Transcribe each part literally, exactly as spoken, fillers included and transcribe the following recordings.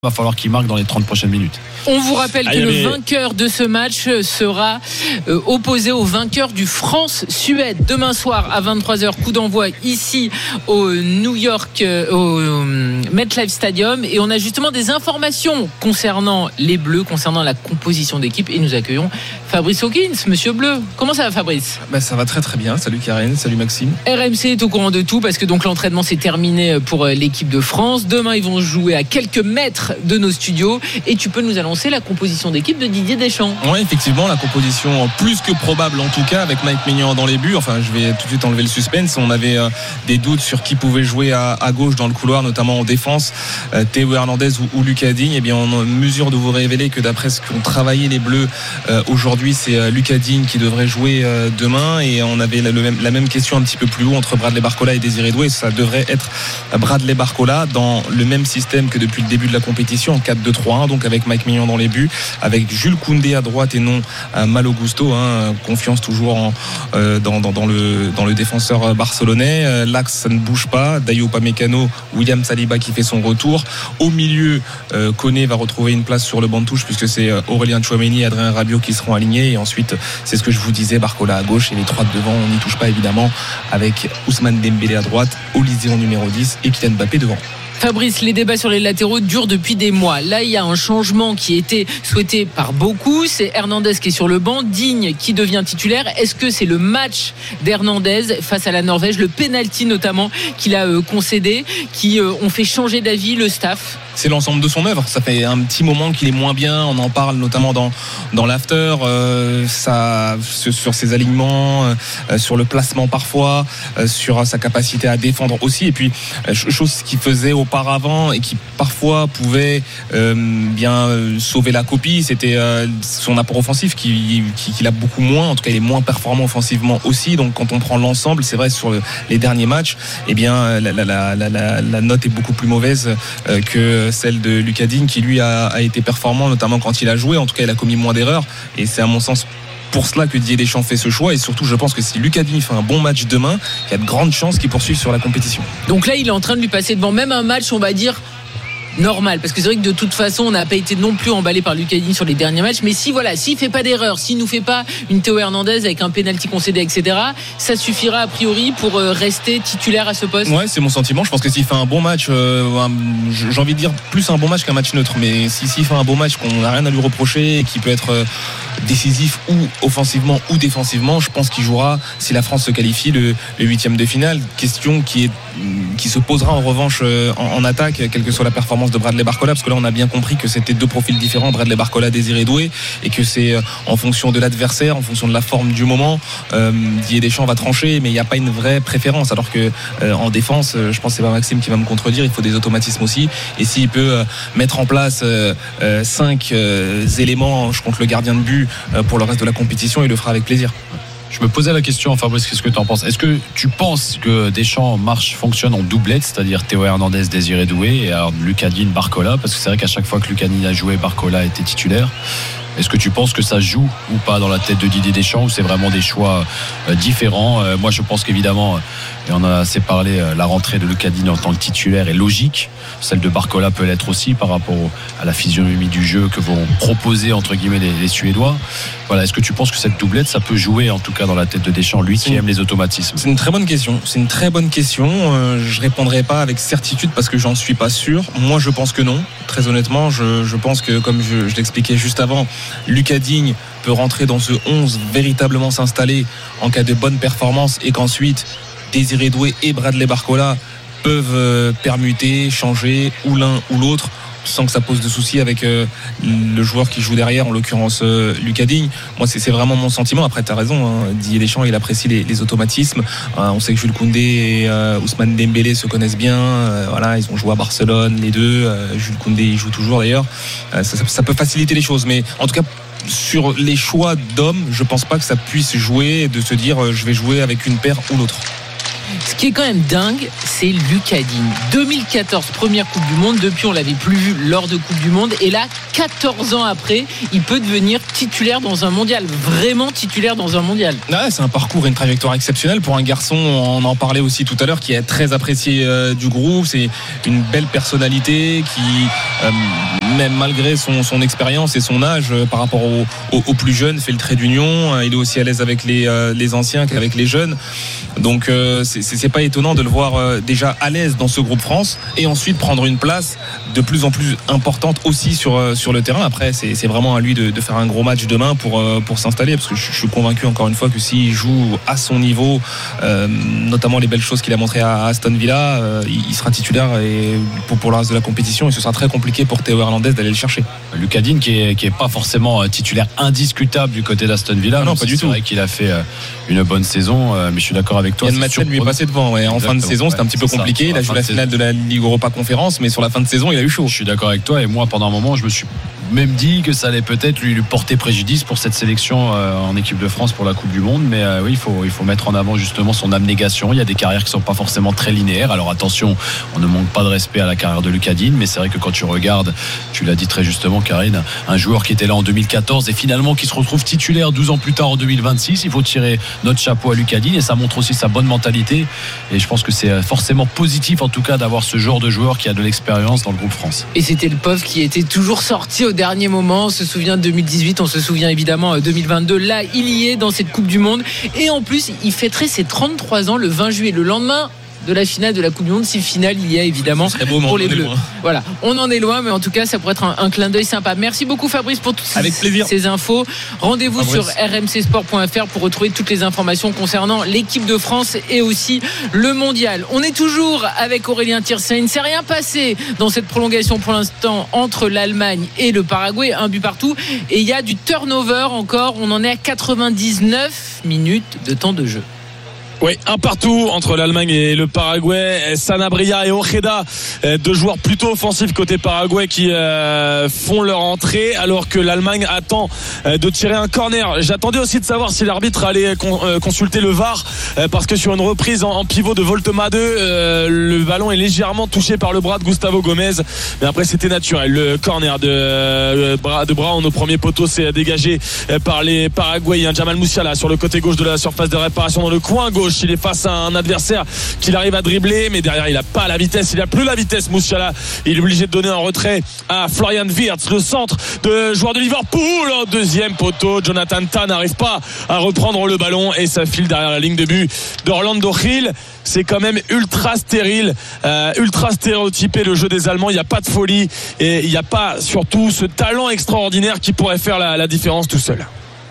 va falloir qu'il marque dans les trente prochaines minutes. On vous rappelle ah, que avait... le vainqueur de ce match sera euh, opposé au vainqueur du France-Suède demain soir à vingt-trois heures, coup d'envoi ici au New York, euh, au euh, MetLife Stadium. Et on a justement des informations concernant les Bleus, concernant la composition d'équipe. Et nous accueillons Fabrice Hawkins, Monsieur Bleu. Comment ça va, Fabrice ? Bah, ça va très très bien. Salut Karen, salut Maxime. R M C est au courant de tout parce que donc l'entraînement s'est terminé pour l'équipe de France. Demain, ils vont jouer à quelques mètres de nos studios et tu peux nous annoncer la composition d'équipe de Didier Deschamps. Oui, effectivement, la composition plus que probable en tout cas, avec Mike Maignan dans les buts. Enfin, je vais tout de suite enlever le suspense. On avait euh, des doutes sur qui pouvait jouer à, à gauche dans le couloir, notamment en défense, euh, Théo Hernandez ou, ou Lucas Digne. Eh bien, on est en mesure de vous révéler que d'après ce qu'ont travaillé les Bleus euh, aujourd'hui, c'est euh, Lucas Digne qui devrait jouer euh, demain. Et on avait la, le même, la même question un petit peu plus haut entre Bradley Barcola et Désiré Doué. Ça devrait être Bradley Barcola dans le même système que depuis le début de la compétition, en quatre deux trois un, donc avec Mike Maignan dans les buts, avec Jules Koundé à droite et non euh, Malo Gusto, hein, confiance toujours en, euh, dans, dans, dans, le, dans le défenseur barcelonais. Euh, l'axe ça ne bouge pas, Dayo Upamecano, William Saliba qui fait son retour au milieu. euh, Koné va retrouver une place sur le banc de touche puisque c'est Aurélien Tchouaméni et Adrien Rabiot qui seront alignés, et ensuite c'est ce que je vous disais, Barcola à gauche et les trois de devant, on n'y touche pas évidemment, avec Ousmane Dembélé à droite, Olysée en numéro dix et Kylian Mbappé devant. Fabrice, les débats sur les latéraux durent depuis des mois. Là, il y a un changement qui était souhaité par beaucoup. C'est Hernandez qui est sur le banc, Digne qui devient titulaire. Est-ce que c'est le match d'Hernandez face à la Norvège, le penalty notamment qu'il a euh, concédé, qui euh, ont fait changer d'avis le staff ? C'est l'ensemble de son œuvre. Ça fait un petit moment qu'il est moins bien. On en parle notamment dans dans l'after. Euh, ça sur ses alignements, euh, sur le placement parfois, euh, sur sa capacité à défendre aussi. Et puis euh, chose qu'il faisait auparavant et qui parfois pouvait euh, bien euh, sauver la copie, c'était euh, son apport offensif qui, qui qu'il a beaucoup moins. En tout cas, il est moins performant offensivement aussi. Donc quand on prend l'ensemble, c'est vrai sur le, les derniers matchs, eh bien la, la, la, la, la note est beaucoup plus mauvaise euh, que celle de Lucas Digne qui lui a, a été performant notamment quand il a joué. En tout cas, il a commis moins d'erreurs et c'est à mon sens pour cela que Didier Deschamps fait ce choix. Et surtout, je pense que si Lucas Digne fait un bon match demain, il y a de grandes chances qu'il poursuive sur la compétition. Donc là, il est en train de lui passer devant même un match, on va dire normal, parce que c'est vrai que de toute façon on n'a pas été non plus emballé par Lucas Digne sur les derniers matchs, mais si voilà, s'il fait pas d'erreur, s'il nous fait pas une Théo Hernandez avec un penalty concédé, etc., ça suffira a priori pour rester titulaire à ce poste. Ouais, c'est mon sentiment. Je pense que s'il fait un bon match, euh, un, j'ai envie de dire plus un bon match qu'un match neutre, mais si s'il fait un bon match qu'on n'a rien à lui reprocher et qui peut être euh, décisif ou offensivement ou défensivement, je pense qu'il jouera si la France se qualifie le, le huitième de finale. Question qui est qui se posera en revanche euh, en, en attaque, quelle que soit la performance de Bradley Barcola, parce que là on a bien compris que c'était deux profils différents, Bradley Barcola, Désiré Doué, et que c'est euh, en fonction de l'adversaire, en fonction de la forme du moment. euh, Didier Deschamps va trancher, mais il n'y a pas une vraie préférence, alors que euh, en défense, euh, je pense que c'est pas Maxime qui va me contredire, il faut des automatismes aussi, et s'il peut euh, mettre en place euh, euh, cinq euh, éléments, je compte le gardien de but euh, pour le reste de la compétition, il le fera avec plaisir. Je me posais la question, Fabrice, qu'est-ce que tu en penses ? Est-ce que tu penses que Deschamps marche, fonctionne en doublette, c'est-à-dire Théo Hernandez, Désiré Doué, et alors Lucas Digne, Barcola ? Parce que c'est vrai qu'à chaque fois que Lucas Digne a joué, Barcola était titulaire. Est-ce que tu penses que ça joue ou pas dans la tête de Didier Deschamps, ou c'est vraiment des choix euh, différents ? euh, Moi, je pense qu'évidemment, et on en a assez parlé, euh, la rentrée de Lucas Digne en tant que titulaire est logique. Celle de Barcola peut l'être aussi par rapport au, à la physionomie du jeu que vont proposer entre guillemets les, les Suédois. Voilà, est-ce que tu penses que cette doublette, ça peut jouer en tout cas dans la tête de Deschamps, lui qui aime les automatismes ? C'est une très bonne question. C'est une très bonne question. Euh, je répondrai pas avec certitude parce que j'en suis pas sûr. Moi, je pense que non. Très honnêtement, je, je pense que, comme je, je l'expliquais juste avant, Lucas Digne peut rentrer dans ce onze, véritablement s'installer en cas de bonne performance, et qu'ensuite Désiré Doué et Bradley Barcola peuvent euh, permuter, changer ou l'un ou l'autre sans que ça pose de soucis avec euh, le joueur qui joue derrière, en l'occurrence euh, Lucas Digne. Moi, c'est, c'est vraiment mon sentiment. Après, tu as raison, hein. Didier Deschamps, il apprécie les, les automatismes. Euh, on sait que Jules Koundé et euh, Ousmane Dembélé se connaissent bien. Euh, voilà, ils ont joué à Barcelone, les deux. Euh, Jules Koundé, il joue toujours d'ailleurs. Euh, ça, ça, ça peut faciliter les choses, mais en tout cas, sur les choix d'hommes, je pense pas que ça puisse jouer, de se dire euh, je vais jouer avec une paire ou l'autre. Ce qui est quand même dingue, c'est Lucas Digne. deux mille quatorze, première Coupe du Monde. Depuis, on l'avait plus vu lors de Coupe du Monde. Et là, quatorze ans après, il peut devenir titulaire dans un mondial. Vraiment titulaire dans un mondial. Ouais, c'est un parcours et une trajectoire exceptionnelle pour un garçon. On en parlait aussi tout à l'heure, qui est très apprécié euh, du groupe. C'est une belle personnalité qui, euh, même malgré son, son expérience et son âge euh, par rapport aux au, au plus jeunes, fait le trait d'union. Euh, il est aussi à l'aise avec les, euh, les anciens qu'avec les jeunes. Donc euh, c'est, c'est pas étonnant de le voir euh, déjà à l'aise dans ce groupe France et ensuite prendre une place de plus en plus importante aussi sur, euh, sur le terrain. Après c'est, c'est vraiment à lui de, de faire un gros match demain pour, euh, pour s'installer, parce que je, je suis convaincu encore une fois que s'il joue à son niveau, euh, notamment les belles choses qu'il a montrées à Aston Villa, euh, il sera titulaire et pour, pour le reste de la compétition, et ce sera très compliqué pour Théo Hernandez d'aller le chercher. Lucas Digne qui est, qui est pas forcément titulaire indiscutable du côté d'Aston Villa. Non, pas du c'est tout. C'est vrai qu'il a fait une bonne saison, mais je suis d'accord avec toi. Yann Mathieu lui est passé devant. Ouais. En fin de saison, c'était un petit peu compliqué. Il a joué la finale de la Ligue Europa Conférence, mais sur la fin de saison, il a eu chaud. Je suis d'accord avec toi. Et moi, pendant un moment, je me suis même dit que ça allait peut-être lui, lui porter préjudice pour cette sélection euh, en équipe de France pour la Coupe du Monde. Mais euh, oui, il faut, il faut mettre en avant justement son abnégation. Il y a des carrières qui ne sont pas forcément très linéaires. Alors attention, on ne manque pas de respect à la carrière de Lucas Digne, mais c'est vrai que quand tu regardes, tu l'as dit très justement, Karine, un joueur qui était là en deux mille quatorze et finalement qui se retrouve titulaire douze ans plus tard en deux mille vingt-six, il faut tirer notre chapeau à Lucas Digne et ça montre aussi sa bonne mentalité. Et je pense que c'est forcément positif en tout cas d'avoir ce genre de joueur qui a de l'expérience dans le groupe France. Et c'était le pauvre qui était toujours sorti au dernier moment. On se souvient de deux mille dix-huit, on se souvient évidemment deux mille vingt-deux. Là, il y est dans cette Coupe du Monde. Et en plus, il fêterait ses trente-trois ans le vingt juillet, le lendemain de la finale de la Coupe du Monde, si finale il y a évidemment beau, pour les Bleus. Voilà, on en est loin, mais en tout cas ça pourrait être un, un clin d'œil sympa. Merci beaucoup Fabrice pour toutes Avec plaisir. ces infos. Rendez-vous Fabrice. sur r m c sport point f r pour retrouver toutes les informations concernant l'équipe de France et aussi le mondial. On est toujours avec Aurélien Tirsin. Il ne s'est rien passé dans cette prolongation pour l'instant entre l'Allemagne et le Paraguay, un but partout, et il y a du turnover encore. On en est à quatre-vingt-dix-neuf minutes de temps de jeu. Oui, un partout entre l'Allemagne et le Paraguay. Sanabria et Ojeda, deux joueurs plutôt offensifs côté Paraguay, qui euh, font leur entrée alors que l'Allemagne attend de tirer un corner. J'attendais aussi de savoir si l'arbitre allait con, euh, consulter le V A R euh, parce que sur une reprise en, en pivot de Voltemade, euh, le ballon est légèrement touché par le bras de Gustavo Gomez, mais après c'était naturel. Le corner de, euh, de Brown au premier poteau s'est dégagé par les Paraguayens. Jamal Musiala sur le côté gauche de la surface de réparation dans le coin gauche. Il est face à un adversaire qu'il arrive à dribbler, mais derrière il n'a pas la vitesse, il n'a plus la vitesse. Musiala, il est obligé de donner un retrait à Florian Wirtz, le centre de joueur de Liverpool au deuxième poteau. Jonathan Tah n'arrive pas à reprendre le ballon et ça file derrière la ligne de but d'Orlando Gil. C'est quand même ultra stérile, euh, ultra stéréotypé le jeu des Allemands. Il n'y a pas de folie et il n'y a pas surtout ce talent extraordinaire qui pourrait faire la, la différence tout seul.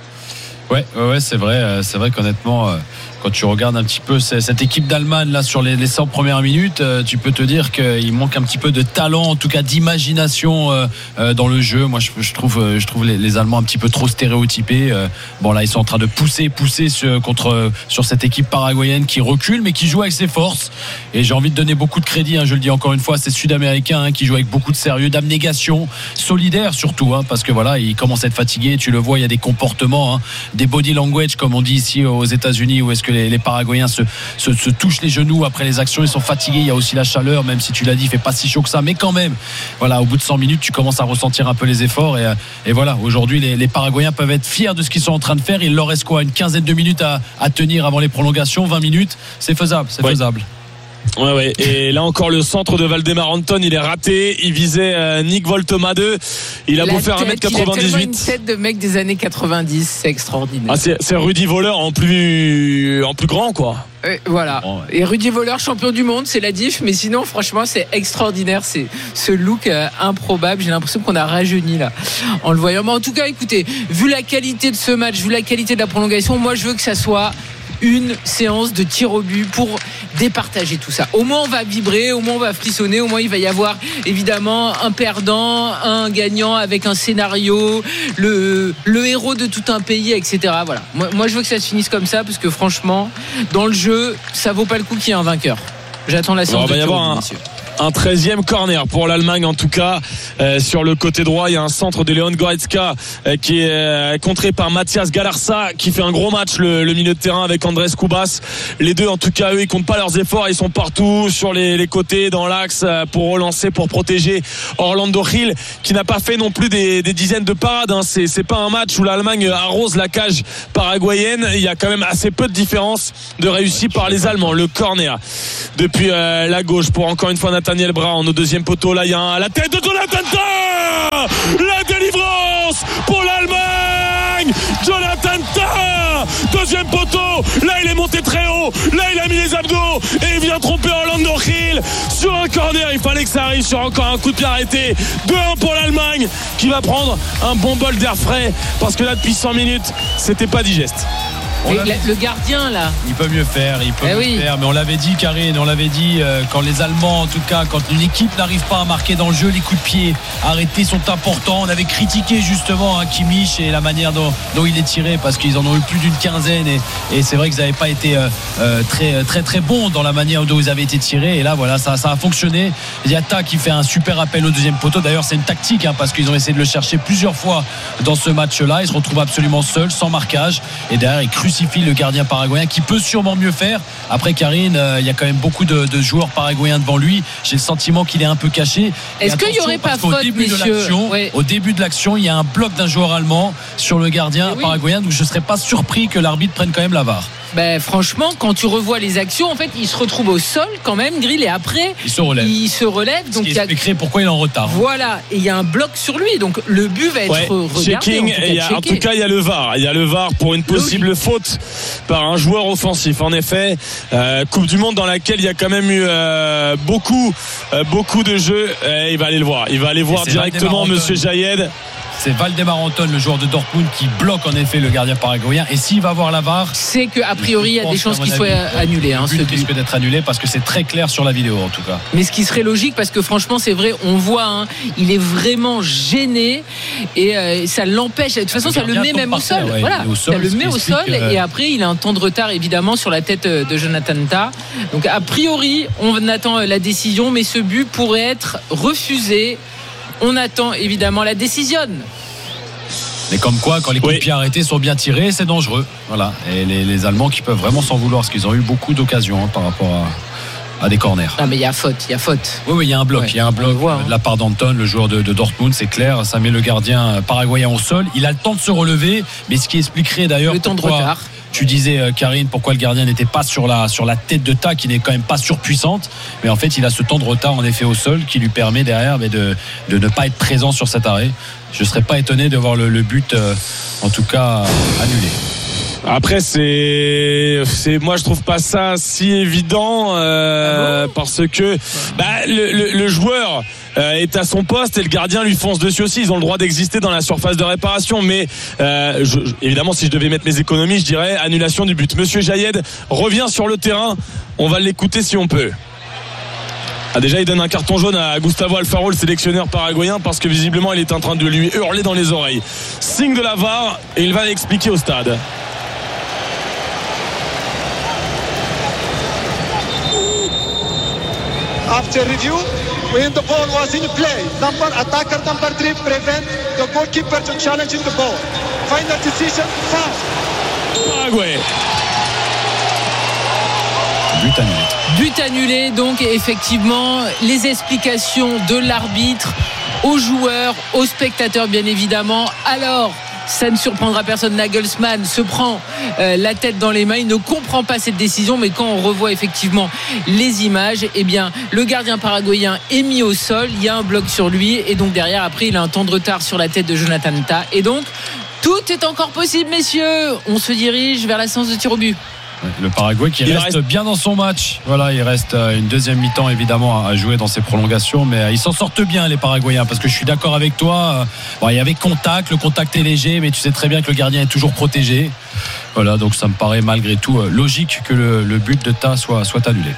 Ouais, ouais, c'est vrai, c'est vrai qu'honnêtement, quand tu regardes un petit peu cette équipe d'Allemagne là sur les, les cent premières minutes, tu peux te dire qu'il manque un petit peu de talent, en tout cas d'imagination euh, dans le jeu. Moi, je, je trouve, je trouve les, les Allemands un petit peu trop stéréotypés. Bon, là, ils sont en train de pousser, pousser sur, contre sur cette équipe paraguayenne qui recule, mais qui joue avec ses forces. Et j'ai envie de donner beaucoup de crédit. Hein, je le dis encore une fois, ces Sud-Américains hein, qui jouent avec beaucoup de sérieux, d'abnégation, solidaire surtout, hein, parce que voilà, ils commencent à être fatigués. Tu le vois, il y a des comportements. Hein, des body language comme on dit ici aux États-Unis, où est-ce que les, les Paraguayens se, se, se touchent les genoux après les actions, ils sont fatigués. Il y a aussi la chaleur, même si tu l'as dit, il fait pas si chaud que ça, mais quand même voilà, au bout de cent minutes tu commences à ressentir un peu les efforts et, et voilà, aujourd'hui les, les Paraguayens peuvent être fiers de ce qu'ils sont en train de faire. Il leur reste quoi, une quinzaine de minutes à, à tenir avant les prolongations, vingt minutes, c'est faisable, c'est ouais. faisable. Ouais, ouais. Et là encore le centre de Valdemar Anton, il est raté. Il visait euh, Nick Voltemade. Il a la beau faire un mètre quatre-vingt-dix-huit. Il a tellement une tête de mec des années quatre-vingt-dix, c'est extraordinaire. Ah, c'est, c'est Rudy Voller en plus, en plus grand, quoi. Euh, voilà. Oh, ouais. Et Rudy Voller, champion du monde, c'est la diff. Mais sinon, franchement, c'est extraordinaire. C'est ce look euh, improbable. J'ai l'impression qu'on a rajeuni là en le voyant. Mais en tout cas, écoutez, vu la qualité de ce match, vu la qualité de la prolongation, moi, je veux que ça soit une séance de tir au but pour départager tout ça. Au moins on va vibrer, au moins on va frissonner, au moins il va y avoir évidemment un perdant, un gagnant avec un scénario, le, le héros de tout un pays, et cetera. Voilà. Moi, moi je veux que ça se finisse comme ça parce que franchement, dans le jeu, ça vaut pas le coup qu'il y ait un vainqueur. J'attends la séance de tir au but, messieurs. Un treizième corner pour l'Allemagne en tout cas. Euh, sur le côté droit, il y a un centre de Leon Goretzka euh, qui est euh, contré par Mathias Galarza qui fait un gros match, le, le milieu de terrain avec Andrés Kubas. Les deux en tout cas, eux, ils comptent pas leurs efforts, ils sont partout sur les, les côtés, dans l'axe euh, pour relancer, pour protéger Orlando Gil qui n'a pas fait non plus des, des dizaines de parades. Hein. C'est, c'est pas un match où l'Allemagne arrose la cage paraguayenne. Il y a quand même assez peu de différence de réussi par les Allemands. Le corner depuis euh, la gauche pour encore une fois Nathaniel Brown au deuxième poteau. Là il y a un, la tête de Jonathan Tah, la délivrance pour l'Allemagne. Jonathan Tah, deuxième poteau. Là il est monté très haut, là il a mis les abdos et il vient tromper Orlando Gil sur un corner. Il fallait que ça arrive sur encore un coup de pied arrêté. deux un pour l'Allemagne qui va prendre un bon bol d'air frais parce que là depuis cent minutes c'était pas digeste. Et la, le gardien là, il peut mieux faire, il peut eh mieux oui. faire. Mais on l'avait dit, Karine, on l'avait dit euh, quand les Allemands, en tout cas, quand une équipe n'arrive pas à marquer dans le jeu, les coups de pied arrêtés sont importants. On avait critiqué justement hein, Kimmich et la manière dont, dont il est tiré parce qu'ils en ont eu plus d'une quinzaine et, et c'est vrai qu'ils n'avaient pas été euh, euh, très très très bons dans la manière dont ils avaient été tirés. Et là, voilà, ça, ça a fonctionné. Il y a Tah qui fait un super appel au deuxième poteau. D'ailleurs, c'est une tactique hein, parce qu'ils ont essayé de le chercher plusieurs fois dans ce match-là. Il se retrouve absolument seul, sans marquage, et derrière, il crucifie le gardien paraguayen qui peut sûrement mieux faire. Après Karine, euh, il y a quand même beaucoup de, de joueurs paraguayens devant lui. J'ai le sentiment qu'il est un peu caché. Est-ce qu'il n'y aurait pas faute, début de messieurs l'action, ouais. Au début de l'action, il y a un bloc d'un joueur allemand sur le gardien oui. paraguayen. Donc je ne serais pas surpris que l'arbitre prenne quand même la V A R. Ben, franchement, quand tu revois les actions, en fait, il se retrouve au sol quand même, Grill, et après, il se relève. Il se relève Ce donc qui il y a... expliquerait pourquoi il est en retard. Voilà, et il y a un bloc sur lui, donc le but va être ouais. regardé. Checking, en, tout cas, et y a, en tout cas, il y a le V A R. Il y a le V A R pour une possible Logique. faute par un joueur offensif. En effet, euh, Coupe du Monde dans laquelle il y a quand même eu euh, beaucoup, euh, beaucoup de jeux. Euh, il va aller le voir. Il va aller voir directement Monsieur Jayed. C'est Valdemar Anton, le joueur de Dortmund, qui bloque en effet le gardien paraguayen. Et s'il va voir la V A R, c'est qu'a priori il y a des chances qu'il soit annulé. Hein, le but risque d'être annulé parce que c'est très clair sur la vidéo en tout cas. Mais ce qui serait logique parce que franchement c'est vrai, on voit, hein, il est vraiment gêné et euh, ça l'empêche. De toute façon, ça le met même au sol. Ouais, voilà, au sol, ça le met au sol euh... et après il a un temps de retard évidemment sur la tête de Jonathan Tah. Donc a priori on attend la décision, mais ce but pourrait être refusé. On attend évidemment la décision. Mais comme quoi, quand les coups oui. de pied arrêtés sont bien tirés, c'est dangereux. Voilà. Et les, les Allemands qui peuvent vraiment s'en vouloir, parce qu'ils ont eu beaucoup d'occasions hein, par rapport à, à des corners. Ah mais il y a faute, il y a faute. Oui, oui, il y a un bloc. Il ouais. y a un bloc voit, de la part d'Anton, le joueur de, de Dortmund, c'est clair. Ça met le gardien paraguayen au sol. Il a le temps de se relever, mais ce qui expliquerait d'ailleurs le temps de retard. Tu disais, Karine, pourquoi le gardien n'était pas sur la, sur la tête de Tah, qui n'est quand même pas surpuissante. Mais en fait, il a ce temps de retard, en effet, au sol, qui lui permet derrière mais de, de ne pas être présent sur cet arrêt. Je ne serais pas étonné de voir le, le but, euh, en tout cas, annulé. Après c'est, c'est moi je trouve pas ça si évident euh, parce que bah, le, le, le joueur euh, est à son poste et le gardien lui fonce dessus aussi. Ils ont le droit d'exister dans la surface de réparation, mais euh, je, évidemment si je devais mettre mes économies, je dirais annulation du but. Monsieur Jayed revient sur le terrain, on va l'écouter si on peut. Ah, déjà il donne un carton jaune à Gustavo Alfaro, le sélectionneur paraguayen, parce que visiblement il est en train de lui hurler dans les oreilles. Signe de la V A R et il va l'expliquer au stade. After review, when the ball was in play, number attacker number three prevent the goalkeeper to challenge the ball. Final decision, foul. Paraguay. But annulé. But annulé, donc effectivement, les explications de l'arbitre aux joueurs, aux spectateurs bien évidemment. Alors, ça ne surprendra personne, Nagelsmann se prend euh, la tête dans les mains, il ne comprend pas cette décision, mais quand on revoit effectivement les images, eh bien le gardien paraguayen est mis au sol, il y a un bloc sur lui et donc derrière après il a un temps de retard sur la tête de Jonathan Tah et donc tout est encore possible messieurs, on se dirige vers la séance de tir au but. Le Paraguay qui reste, reste bien dans son match. Voilà, il reste une deuxième mi-temps évidemment à jouer dans ses prolongations, mais ils s'en sortent bien les Paraguayens parce que je suis d'accord avec toi. Bon, il y avait contact, le contact est léger, mais tu sais très bien que le gardien est toujours protégé. Voilà, donc ça me paraît malgré tout logique que le, le but de Tah soit, soit annulé.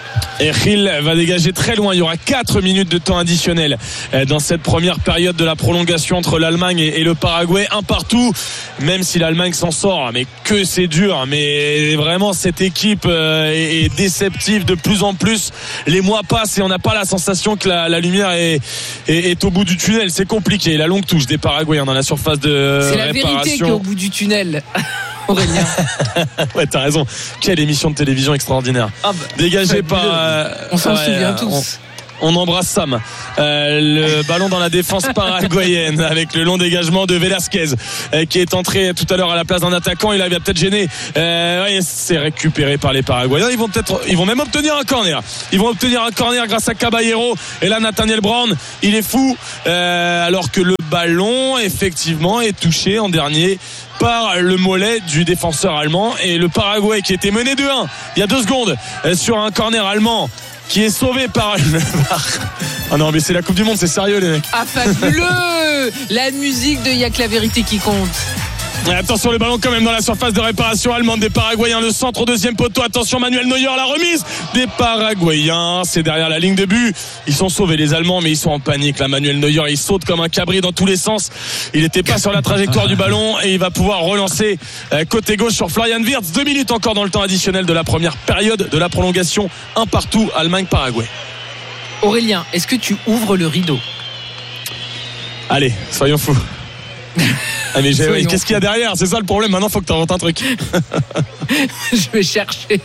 Et Gil va dégager très loin. Il y aura quatre minutes de temps additionnel dans cette première période de la prolongation entre l'Allemagne et le Paraguay. Un partout, même si l'Allemagne s'en sort. Mais que c'est dur. Mais vraiment, cette équipe est déceptive de plus en plus. Les mois passent et on n'a pas la sensation que la, la lumière est, est, est au bout du tunnel. C'est compliqué. La longue touche des Paraguayens dans la surface de c'est réparation. C'est la vérité qui est au bout du tunnel. Aurélien. Ouais, t'as raison. Quelle émission de télévision extraordinaire. Ah bah, dégagée par. Euh, on s'en ouais, souvient euh, tous. On, on embrasse Sam. Euh, le ballon dans la défense paraguayenne avec le long dégagement de Velasquez euh, qui est entré tout à l'heure à la place d'un attaquant. Il avait peut-être gêné. Euh, ouais, c'est récupéré par les Paraguayens. Ils vont peut-être, ils vont même obtenir un corner. Ils vont obtenir un corner grâce à Caballero. Et là, Nathaniel Brown, il est fou. Euh, alors que le ballon, effectivement, est touché en dernier par le mollet du défenseur allemand. Et le Paraguay qui était mené deux un il y a deux secondes sur un corner allemand qui est sauvé par ah non mais c'est la Coupe du Monde, c'est sérieux les mecs. Ah fabuleux. La musique de Y'a que la vérité qui compte. Et attention, le ballon quand même dans la surface de réparation allemande des Paraguayens, le centre au deuxième poteau. Attention, Manuel Neuer, la remise des Paraguayens, c'est derrière la ligne de but. Ils sont sauvés les Allemands, mais ils sont en panique là. Manuel Neuer, il saute comme un cabri dans tous les sens. Il n'était pas sur la trajectoire du ballon et il va pouvoir relancer côté gauche sur Florian Wirtz. Deux minutes encore dans le temps additionnel de la première période de la prolongation. Un partout, Allemagne-Paraguay. Aurélien, est-ce que tu ouvres le rideau? Allez, soyons fous. Ah mais j'ai, qu'est-ce qu'il y a derrière? C'est ça le problème. Maintenant, faut que tu inventes un truc. Je vais chercher.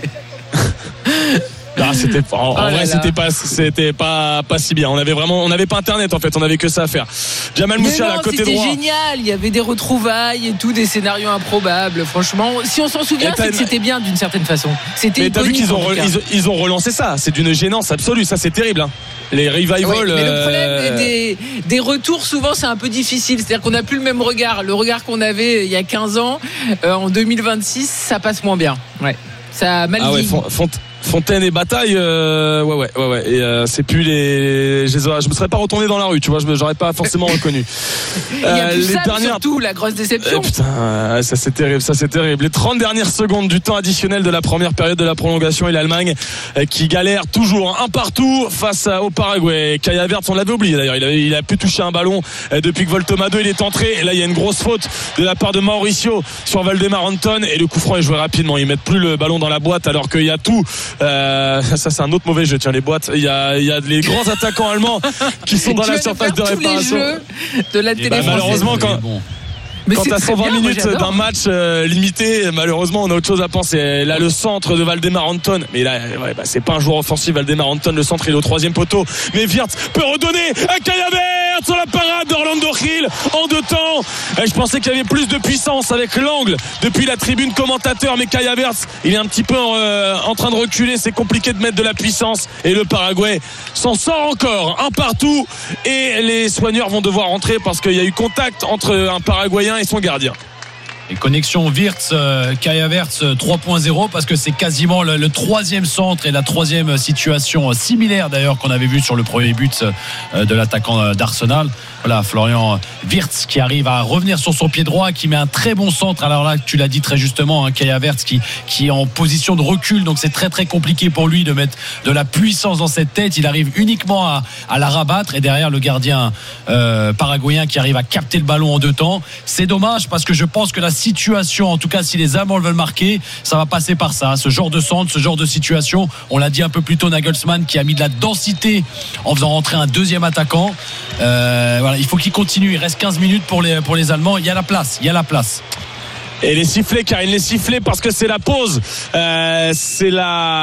Ah, c'était en, en oh vrai, c'était pas, c'était pas, pas si bien. On avait vraiment, on n'avait pas internet en fait. On avait que ça à faire. Jamal Moussiala à côté droit. C'était génial. Il y avait des retrouvailles et tout, des scénarios improbables. Franchement, si on s'en souvient, c'est que c'était bien d'une certaine façon. C'était. Mais t'as vu qu'ils ont, re, ils, ils ont relancé ça. C'est d'une gênance absolue. Ça, c'est terrible. Hein. Les revivals. Oui, mais le problème euh... des, des retours, souvent, c'est un peu difficile. C'est-à-dire qu'on n'a plus le même regard. Le regard qu'on avait il y a quinze ans, euh, en deux mille vingt-six, ça passe moins bien. Ouais. Ça a mal ah ouais, vieilli. Font, Fontaine et Bataille, euh, ouais, ouais, ouais, ouais. Et euh, c'est plus les. Je, je me serais pas retourné dans la rue, tu vois. Je me, j'aurais pas forcément reconnu. Il y a euh, plus les ça, dernières... surtout la grosse déception. Eh, putain, ça c'est terrible, ça c'est terrible. Les trente dernières secondes du temps additionnel de la première période de la prolongation et l'Allemagne euh, qui galère toujours un partout face au Paraguay. Kai Havertz, on l'avait oublié d'ailleurs. Il a, il a pu toucher un ballon euh, depuis que Voltomado il est entré. Et là, il y a une grosse faute de la part de Mauricio sur Valdemar Anton et le coup franc est joué rapidement. Ils mettent plus le ballon dans la boîte alors qu'il y a tout. Euh, ça c'est un autre mauvais jeu, tiens, les boîtes. Il y a, il y a les grands attaquants allemands qui sont dans la surface de réparation. Les jeux de la télé bah, malheureusement quand Mais quand t'as cent vingt bien, minutes moi, d'un match euh, limité, malheureusement on a autre chose à penser. Là le centre de Valdemar Anton, mais là ouais, bah, c'est pas un joueur offensif. Valdemar Anton, le centre il est au troisième poteau, mais Wirtz peut redonner à Kai Havertz sur la parade d'Orlando Gil en deux temps. Et je pensais qu'il y avait plus de puissance avec l'angle depuis la tribune commentateur, mais Kai Havertz il est un petit peu euh, en train de reculer. C'est compliqué de mettre de la puissance et le Paraguay s'en sort encore un partout et les soigneurs vont devoir rentrer parce qu'il y a eu contact entre un Paraguayen et son gardien. Et connexion Wirtz, euh, Kai Havertz trois point zéro parce que c'est quasiment le, le troisième centre et la troisième situation similaire d'ailleurs qu'on avait vu sur le premier but euh, de l'attaquant d'Arsenal. Voilà, Florian Wirtz qui arrive à revenir sur son pied droit, qui met un très bon centre. Alors là, tu l'as dit très justement, hein, Kai Havertz qui, qui est en position de recul, donc c'est très très compliqué pour lui de mettre de la puissance dans cette tête. Il arrive uniquement à, à la rabattre et derrière le gardien euh, paraguayen qui arrive à capter le ballon en deux temps. C'est dommage parce que je pense que la situation, en tout cas si les Allemands veulent marquer, ça va passer par ça, ce genre de centre, ce genre de situation. On l'a dit un peu plus tôt, Nagelsmann qui a mis de la densité en faisant rentrer un deuxième attaquant. Euh, voilà, il faut qu'il continue. Il reste quinze minutes pour les, pour les Allemands. Il y a la place, il y a la place. Et les sifflets, Karine, les sifflets parce que c'est la pause, euh, c'est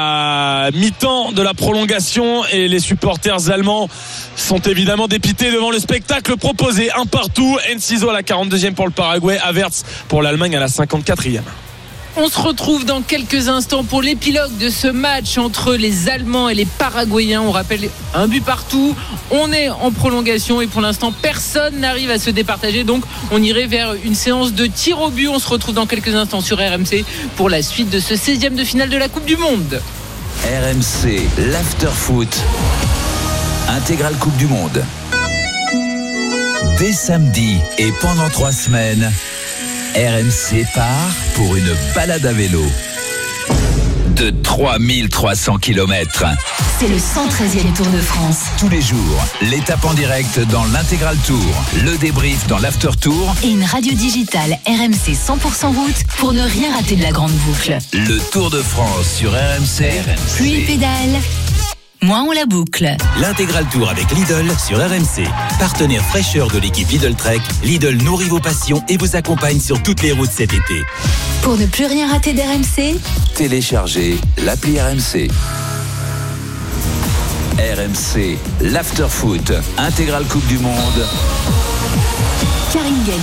la mi-temps de la prolongation et les supporters allemands sont évidemment dépités devant le spectacle proposé. Un partout, Enciso à la quarante-deuxième pour le Paraguay, Havertz pour l'Allemagne à la cinquante-quatrième. On se retrouve dans quelques instants pour l'épilogue de ce match entre les Allemands et les Paraguayens. On rappelle un but partout. On est en prolongation et pour l'instant personne n'arrive à se départager. Donc on irait vers une séance de tir au but. On se retrouve dans quelques instants sur R M C pour la suite de ce seizième de finale de la Coupe du Monde. R M C, l'after-foot, intégrale Coupe du Monde. Dès samedi et pendant trois semaines, R M C part pour une balade à vélo. de trois mille trois cents kilomètres. C'est le cent treizième Tour de France. Tous les jours, l'étape en direct dans l'Intégral Tour, le débrief dans l'After Tour et une radio digitale R M C cent pour cent route pour ne rien rater de la grande boucle. Le Tour de France sur R M C. Plus il pédale, moins on la boucle. L'Intégral Tour avec Lidl sur R M C. Partenaire fraîcheur de l'équipe Lidl Trek, Lidl nourrit vos passions et vous accompagne sur toutes les routes cet été. Pour ne plus rien rater d'R M C, téléchargez l'appli R M C. R M C, l'After Foot, Intégral Coupe du Monde. Karine Galli.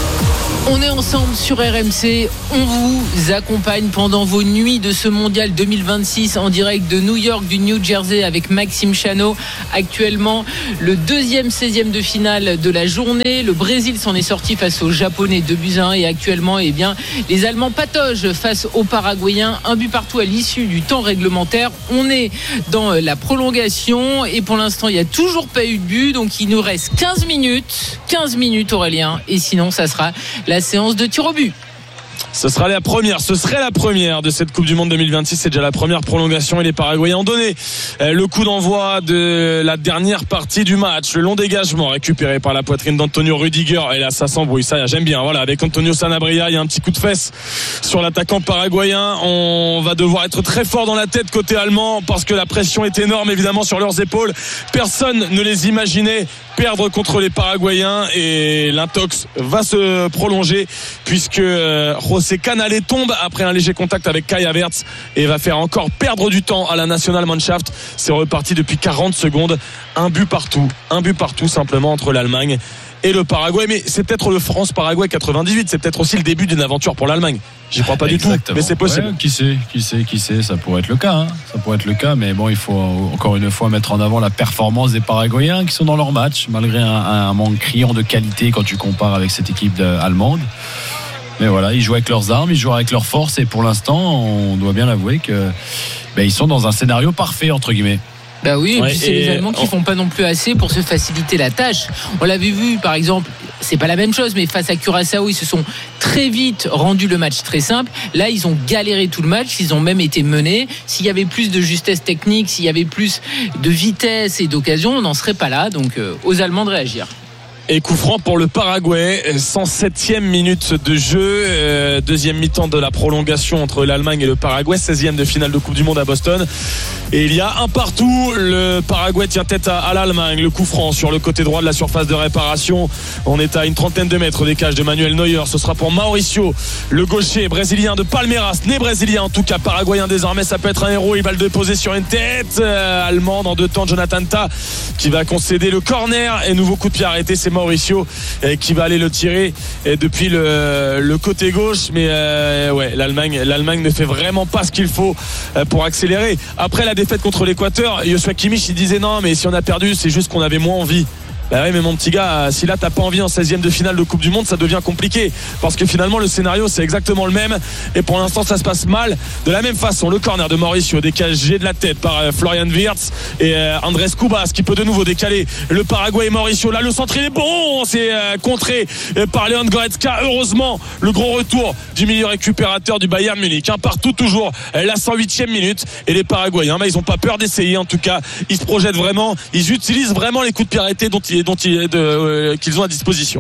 On est ensemble sur R M C, on vous accompagne pendant vos nuits de ce mondial deux mille vingt-six en direct de New York, du New Jersey avec Maxime Chanot. Actuellement, le deuxième seizième de finale de la journée. Le Brésil s'en est sorti face aux Japonais deux buts à un et actuellement, eh bien, les Allemands pataugent face aux Paraguayens. Un but partout à l'issue du temps réglementaire. On est dans la prolongation et pour l'instant, il n'y a toujours pas eu de but. Donc, il nous reste quinze minutes. quinze minutes, Aurélien. Et sinon, ça sera la séance de tir au but. Ce sera la première, ce serait la première de cette Coupe du Monde deux mille vingt-six. C'est déjà la première prolongation et les Paraguayens ont donné le coup d'envoi de la dernière partie du match. Le long dégagement récupéré par la poitrine d'Antonio Rudiger. Et là, ça s'embrouille. Ça, j'aime bien. Voilà, avec Antonio Sanabria, il y a un petit coup de fesse sur l'attaquant paraguayen. On va devoir être très fort dans la tête côté allemand parce que la pression est énorme, évidemment, sur leurs épaules. Personne ne les imaginait perdre contre les Paraguayens et l'intox va se prolonger puisque José Canale tombe après un léger contact avec Kai Havertz et va faire encore perdre du temps à la Nationalmannschaft. C'est reparti depuis quarante secondes. Un but partout, un but partout simplement entre l'Allemagne et le Paraguay. Mais c'est peut-être le France-Paraguay quatre-vingt-dix-huit. C'est peut-être aussi le début d'une aventure pour l'Allemagne. J'y crois pas Exactement. du tout, mais c'est possible. Ouais, qui sait, qui sait, qui sait, ça pourrait être le cas. Hein. Ça pourrait être le cas, mais bon, il faut encore une fois mettre en avant la performance des Paraguayens qui sont dans leur match, malgré un, un manque criant de qualité quand tu compares avec cette équipe allemande. Mais voilà, ils jouent avec leurs armes, ils jouent avec leurs forces, et pour l'instant, on doit bien l'avouer que ben, ils sont dans un scénario parfait entre guillemets. Bah oui, et ouais, puis c'est et les Allemands qui on... font pas non plus assez pour se faciliter la tâche. On l'avait vu, par exemple, c'est pas la même chose, mais face à Curaçao, ils se sont très vite rendu le match très simple. Là, ils ont galéré tout le match, ils ont même été menés. S'il y avait plus de justesse technique, s'il y avait plus de vitesse et d'occasion, on n'en serait pas là. Donc, euh, aux Allemands de réagir. Et coup franc pour le Paraguay, cent septième minute de jeu, euh, deuxième mi-temps de la prolongation entre l'Allemagne et le Paraguay, seizième de finale de Coupe du Monde à Boston. Et il y a un partout, le Paraguay tient tête à, à l'Allemagne, le coup franc sur le côté droit de la surface de réparation. On est à une trentaine de mètres des cages de Manuel Neuer, ce sera pour Mauricio, le gaucher brésilien de Palmeiras, né brésilien en tout cas, paraguayen désormais, ça peut être un héros, il va le déposer sur une tête euh, allemande en deux temps, Jonathan Tah qui va concéder le corner et nouveau coup de pied arrêté, c'est Mauricio eh, qui va aller le tirer eh, depuis le, le côté gauche, mais euh, ouais, l'Allemagne, l'Allemagne ne fait vraiment pas ce qu'il faut euh, pour accélérer. Après la défaite contre l'Équateur, Joshua Kimmich il disait non mais si on a perdu c'est juste qu'on avait moins envie. Bah oui mais mon petit gars, si là t'as pas envie en seizième de finale de Coupe du Monde, ça devient compliqué parce que finalement le scénario c'est exactement le même et pour l'instant ça se passe mal. De la même façon, le corner de Mauricio dégagé de la tête par euh, Florian Wirtz et euh, Andrés Cubas qui peut de nouveau décaler le Paraguay et Mauricio. Là le centre il est bon, c'est euh, contré euh, par Leon Goretzka. Heureusement le gros retour du milieu récupérateur du Bayern Munich, un partout toujours, euh, la cent huitième minute et les Paraguayens bah, ils ont pas peur d'essayer, en tout cas ils se projettent vraiment, ils utilisent vraiment les coups de pied arrêtés dont ils dont ils, de, euh, qu'ils ont à disposition.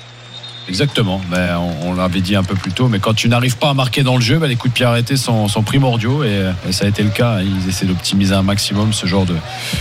Exactement, ben, on, on l'avait dit un peu plus tôt, mais quand tu n'arrives pas à marquer dans le jeu, ben, les coups de pied arrêtés sont, sont primordiaux et, et ça a été le cas. Ils essaient d'optimiser un maximum ce genre de,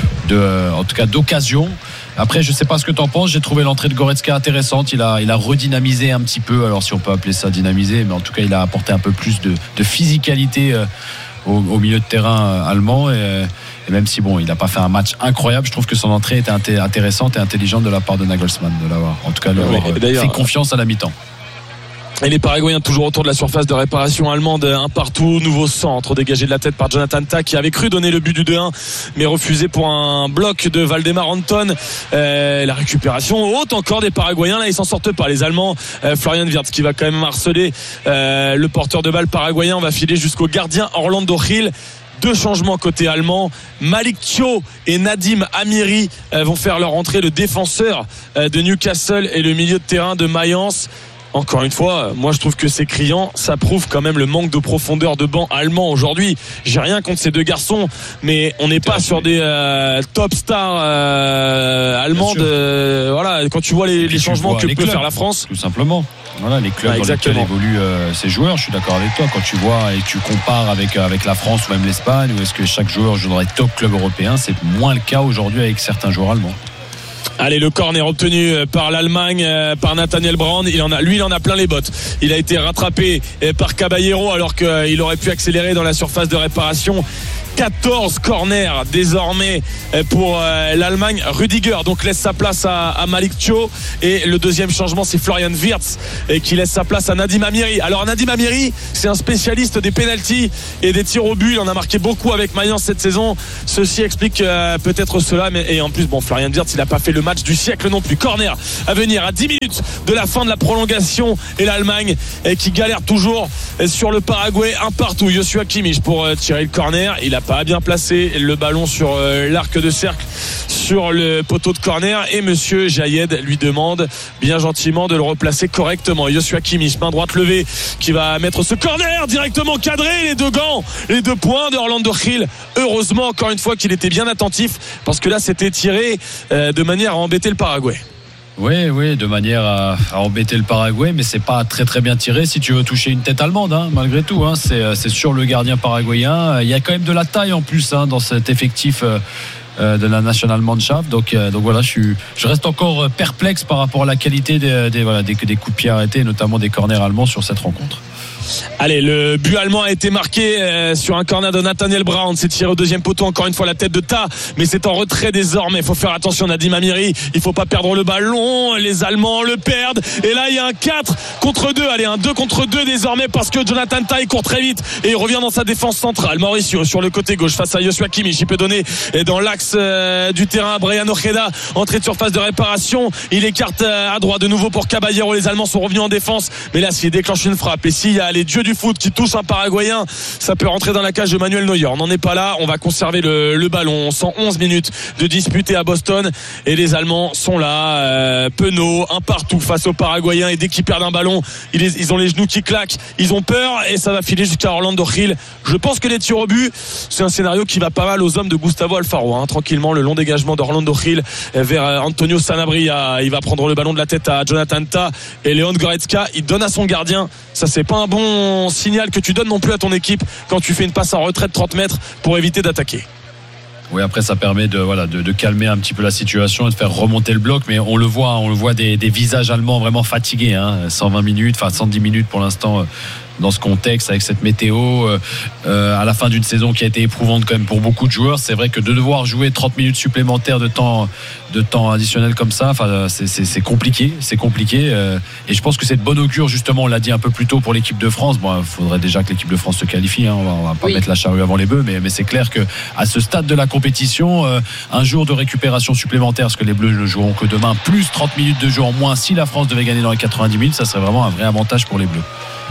de en tout cas d'occasion. Après, je sais pas ce que tu en penses, j'ai trouvé l'entrée de Goretzka intéressante, il a, il a redynamisé un petit peu, alors si on peut appeler ça dynamiser, mais en tout cas il a apporté un peu plus de, de physicalité euh, au, au milieu de terrain euh, allemand et, et même si bon, il n'a pas fait un match incroyable, je trouve que son entrée était inté- intéressante et intelligente de la part de Nagelsmann de l'avoir, en tout cas lui avoir oui, fait confiance à la mi-temps. Et les Paraguayens toujours autour de la surface de réparation allemande, un partout, nouveau centre dégagé de la tête par Jonathan Tah qui avait cru donner le but du deux un mais refusé pour un bloc de Valdemar Anton. Euh, la récupération haute encore des Paraguayens, là ils s'en sortent pas les Allemands. euh, Florian Wirtz qui va quand même harceler euh, le porteur de balle paraguayen, on va filer jusqu'au gardien Orlando Gil. Deux changements côté allemand, Malik Thiaw et Nadim Amiri euh, vont faire leur entrée, le défenseur euh, de Newcastle et le milieu de terrain de Mayence. encore une fois, moi je trouve que c'est criant. Ça prouve quand même le manque de profondeur de banc allemand aujourd'hui. J'ai rien contre ces deux garçons, mais on n'est pas sur des euh, top stars euh, allemandes. Euh, voilà, quand tu vois les, les changements que peut clubs, faire la France, tout simplement. Voilà, les clubs bah, dans lesquels évoluent euh, ces joueurs. Je suis d'accord avec toi. Quand tu vois et tu compares avec avec la France ou même l'Espagne, où est-ce que chaque joueur joue dans les top clubs européens, c'est moins le cas aujourd'hui avec certains joueurs allemands. Allez, le corner obtenu par l'Allemagne, par Nathaniel Brand. Il en a, lui, il en a plein les bottes. Il a été rattrapé par Caballero alors qu'il aurait pu accélérer dans la surface de réparation. quatorze corners désormais pour l'Allemagne. Rudiger donc laisse sa place à, à Malik Thiaw, et le deuxième changement, c'est Florian Wirtz qui laisse sa place à Nadim Amiri. Alors Nadim Amiri, c'est un spécialiste des pénaltys et des tirs au but. Il en a marqué beaucoup avec Mayence cette saison. Ceci explique euh, peut-être cela, mais et en plus bon, Florian Wirtz, il n'a pas fait le match du siècle non plus. Corner à venir à dix minutes de la fin de la prolongation, et l'Allemagne qui galère toujours sur le Paraguay. Un partout. Joshua Kimmich pour tirer le corner. Il a pas bien placé le ballon sur l'arc de cercle, sur le poteau de corner, et monsieur Jayed lui demande bien gentiment de le replacer correctement. Joshua Kimmich, main droite levée, qui va mettre ce corner directement cadré. Les deux gants, les deux points de Orlando Gil. Heureusement encore une fois qu'il était bien attentif, parce que là c'était tiré de manière à embêter le Paraguay. Oui, oui, de manière à, à embêter le Paraguay, mais c'est pas très très bien tiré si tu veux toucher une tête allemande, hein, malgré tout. Hein, c'est, c'est sur le gardien paraguayen. Il y a quand même de la taille en plus hein, dans cet effectif euh, euh, de la Nationalmannschaft. Donc, euh, donc voilà, je, suis, je reste encore perplexe par rapport à la qualité des, des, voilà, des, des coups de pied arrêtés, notamment des corners allemands sur cette rencontre. Allez, le but allemand a été marqué euh, sur un corner de Nathaniel Brown. C'est tiré au deuxième poteau, encore une fois la tête de Ta, mais c'est en retrait désormais. Il faut faire attention, Nadim Amiri, il faut pas perdre le ballon. Les Allemands le perdent, et là il y a un quatre contre deux. Allez, un deux contre deux désormais, parce que Jonathan Ta, il court très vite et il revient dans sa défense centrale. Mauricio sur le côté gauche face à Joshua Kimmich, il peut donner dans l'axe euh, du terrain à Brian Ojeda, entrée de surface de réparation. Il écarte euh, à droite de nouveau pour Caballero. Les Allemands sont revenus en défense, mais là s'il déclenche une frappe, et s'il y a les dieux du foot qui touche un Paraguayen, ça peut rentrer dans la cage de Manuel Neuer. On n'en est pas là, on va conserver le, le ballon. cent onze minutes de disputé à Boston, et les Allemands sont là, euh, penauds, un partout face aux Paraguayens, et dès qu'ils perdent un ballon, ils, ils ont les genoux qui claquent, ils ont peur, et ça va filer jusqu'à Orlando Gil. Je pense que les tirs au but, c'est un scénario qui va pas mal aux hommes de Gustavo Alfaro, hein, tranquillement, le long dégagement d'Orlando Gil vers Antonio Sanabria. Il va prendre le ballon de la tête à Jonathan Ta, et Leon Goretzka, il donne à son gardien. Ça, c'est pas un bon signal que tu donnes non plus à ton équipe quand tu fais une passe en retrait de trente mètres pour éviter d'attaquer. Oui, après ça permet de voilà de, de calmer un petit peu la situation et de faire remonter le bloc, mais on le voit, on le voit des, des visages allemands vraiment fatigués, hein, cent vingt minutes, enfin cent dix minutes pour l'instant. Euh, dans ce contexte, avec cette météo, euh, euh, à la fin d'une saison qui a été éprouvante quand même pour beaucoup de joueurs. C'est vrai que de devoir jouer trente minutes supplémentaires de temps, de temps additionnel comme ça, enfin, c'est, c'est, c'est compliqué, c'est compliqué. Euh, et je pense que c'est de bon augure, justement, on l'a dit un peu plus tôt pour l'équipe de France. Bon, il faudrait déjà que l'équipe de France se qualifie, hein, on va, on va pas oui. mettre la charrue avant les bœufs, mais, mais c'est clair que à ce stade de la compétition, euh, un jour de récupération supplémentaire, parce que les Bleus ne joueront que demain, plus trente minutes de jeu en moins si la France devait gagner dans les quatre-vingt-dix minutes, ça serait vraiment un vrai avantage pour les Bleus.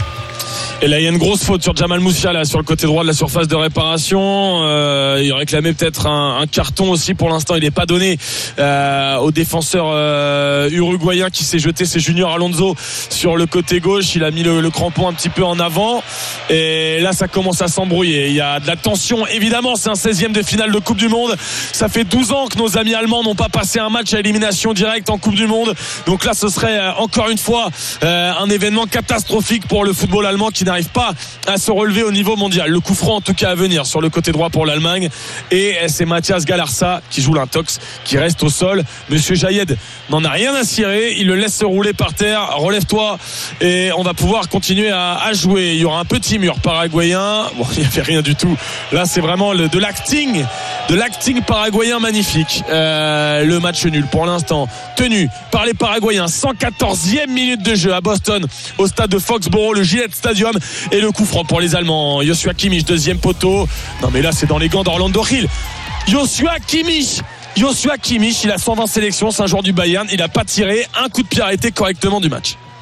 Et là il y a une grosse faute sur Jamal Musiala sur le côté droit de la surface de réparation. Euh, il réclamait peut-être un, un carton aussi. Pour l'instant il n'est pas donné euh, au défenseur euh, uruguayen qui s'est jeté, c'est Junior Alonso sur le côté gauche. Il a mis le, le crampon un petit peu en avant, et là ça commence à s'embrouiller. Il y a de la tension évidemment, c'est un seizième de finale de Coupe du Monde. Ça fait douze ans que nos amis allemands n'ont pas passé un match à élimination directe en Coupe du Monde, donc là ce serait encore une fois euh, un événement catastrophique pour le football allemand qui n'arrive pas à se relever au niveau mondial. Le coup franc en tout cas à venir sur le côté droit pour l'Allemagne, et c'est Mathias Galarza qui joue l'intox, qui reste au sol. Monsieur Jayed n'en a rien à cirer, il le laisse se rouler par terre. Relève-toi et on va pouvoir continuer à, à jouer. Il y aura un petit mur paraguayen. Bon, il n'y avait rien du tout. Là c'est vraiment le, de l'acting de l'acting paraguayen magnifique. Euh, le match nul pour l'instant tenu par les Paraguayens. cent quatorzième minute de jeu à Boston, au stade de Foxborough, le Gillette Stadium, et le coup franc pour les Allemands. Joshua Kimmich, deuxième poteau. Non mais là c'est dans les gants d'Orlando Gil. Joshua Kimmich Joshua Kimmich, il a cent vingt sélections, c'est un joueur du Bayern, il n'a pas tiré un coup de pied arrêté correctement du match.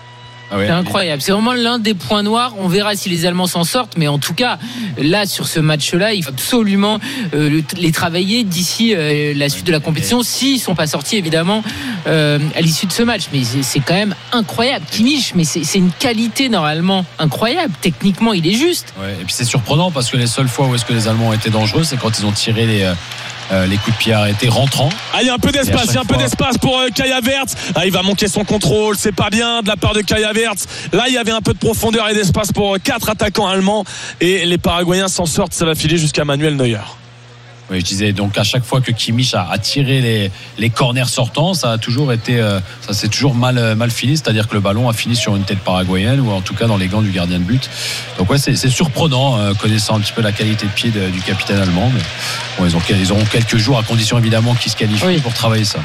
Ah ouais, c'est incroyable. C'est vraiment l'un des points noirs. On verra si les Allemands s'en sortent, mais en tout cas, là, sur ce match-là, il faut absolument euh, les travailler d'ici euh, la suite de la compétition, s'ils ne sont pas sortis, évidemment, euh, à l'issue de ce match. Mais c'est, c'est quand même incroyable. Kimmich, mais c'est, c'est une qualité normalement incroyable. Techniquement, il est juste. Ouais, et puis c'est surprenant parce que les seules fois où est-ce que les Allemands ont été dangereux, c'est quand ils ont tiré les... Euh... Euh, les coups de pied arrêtés rentrants. Ah, il y a un peu d'espace, il y a un peu fois... d'espace pour euh, Kai Havertz. Ah, il va manquer son contrôle, c'est pas bien de la part de Kai Havertz. Là, il y avait un peu de profondeur et d'espace pour euh, quatre attaquants allemands et les Paraguayens s'en sortent, ça va filer jusqu'à Manuel Neuer. Oui, je disais donc à chaque fois que Kimmich a, a tiré les, les corners sortants, ça a toujours été, euh, ça s'est toujours mal mal fini, c'est-à-dire que le ballon a fini sur une tête paraguayenne ou en tout cas dans les gants du gardien de but. Donc ouais, c'est, c'est surprenant euh, connaissant un petit peu la qualité de pied de, du capitaine allemand. Mais bon, ils ont ils auront quelques jours à condition évidemment qu'ils se qualifient oui. pour travailler ça.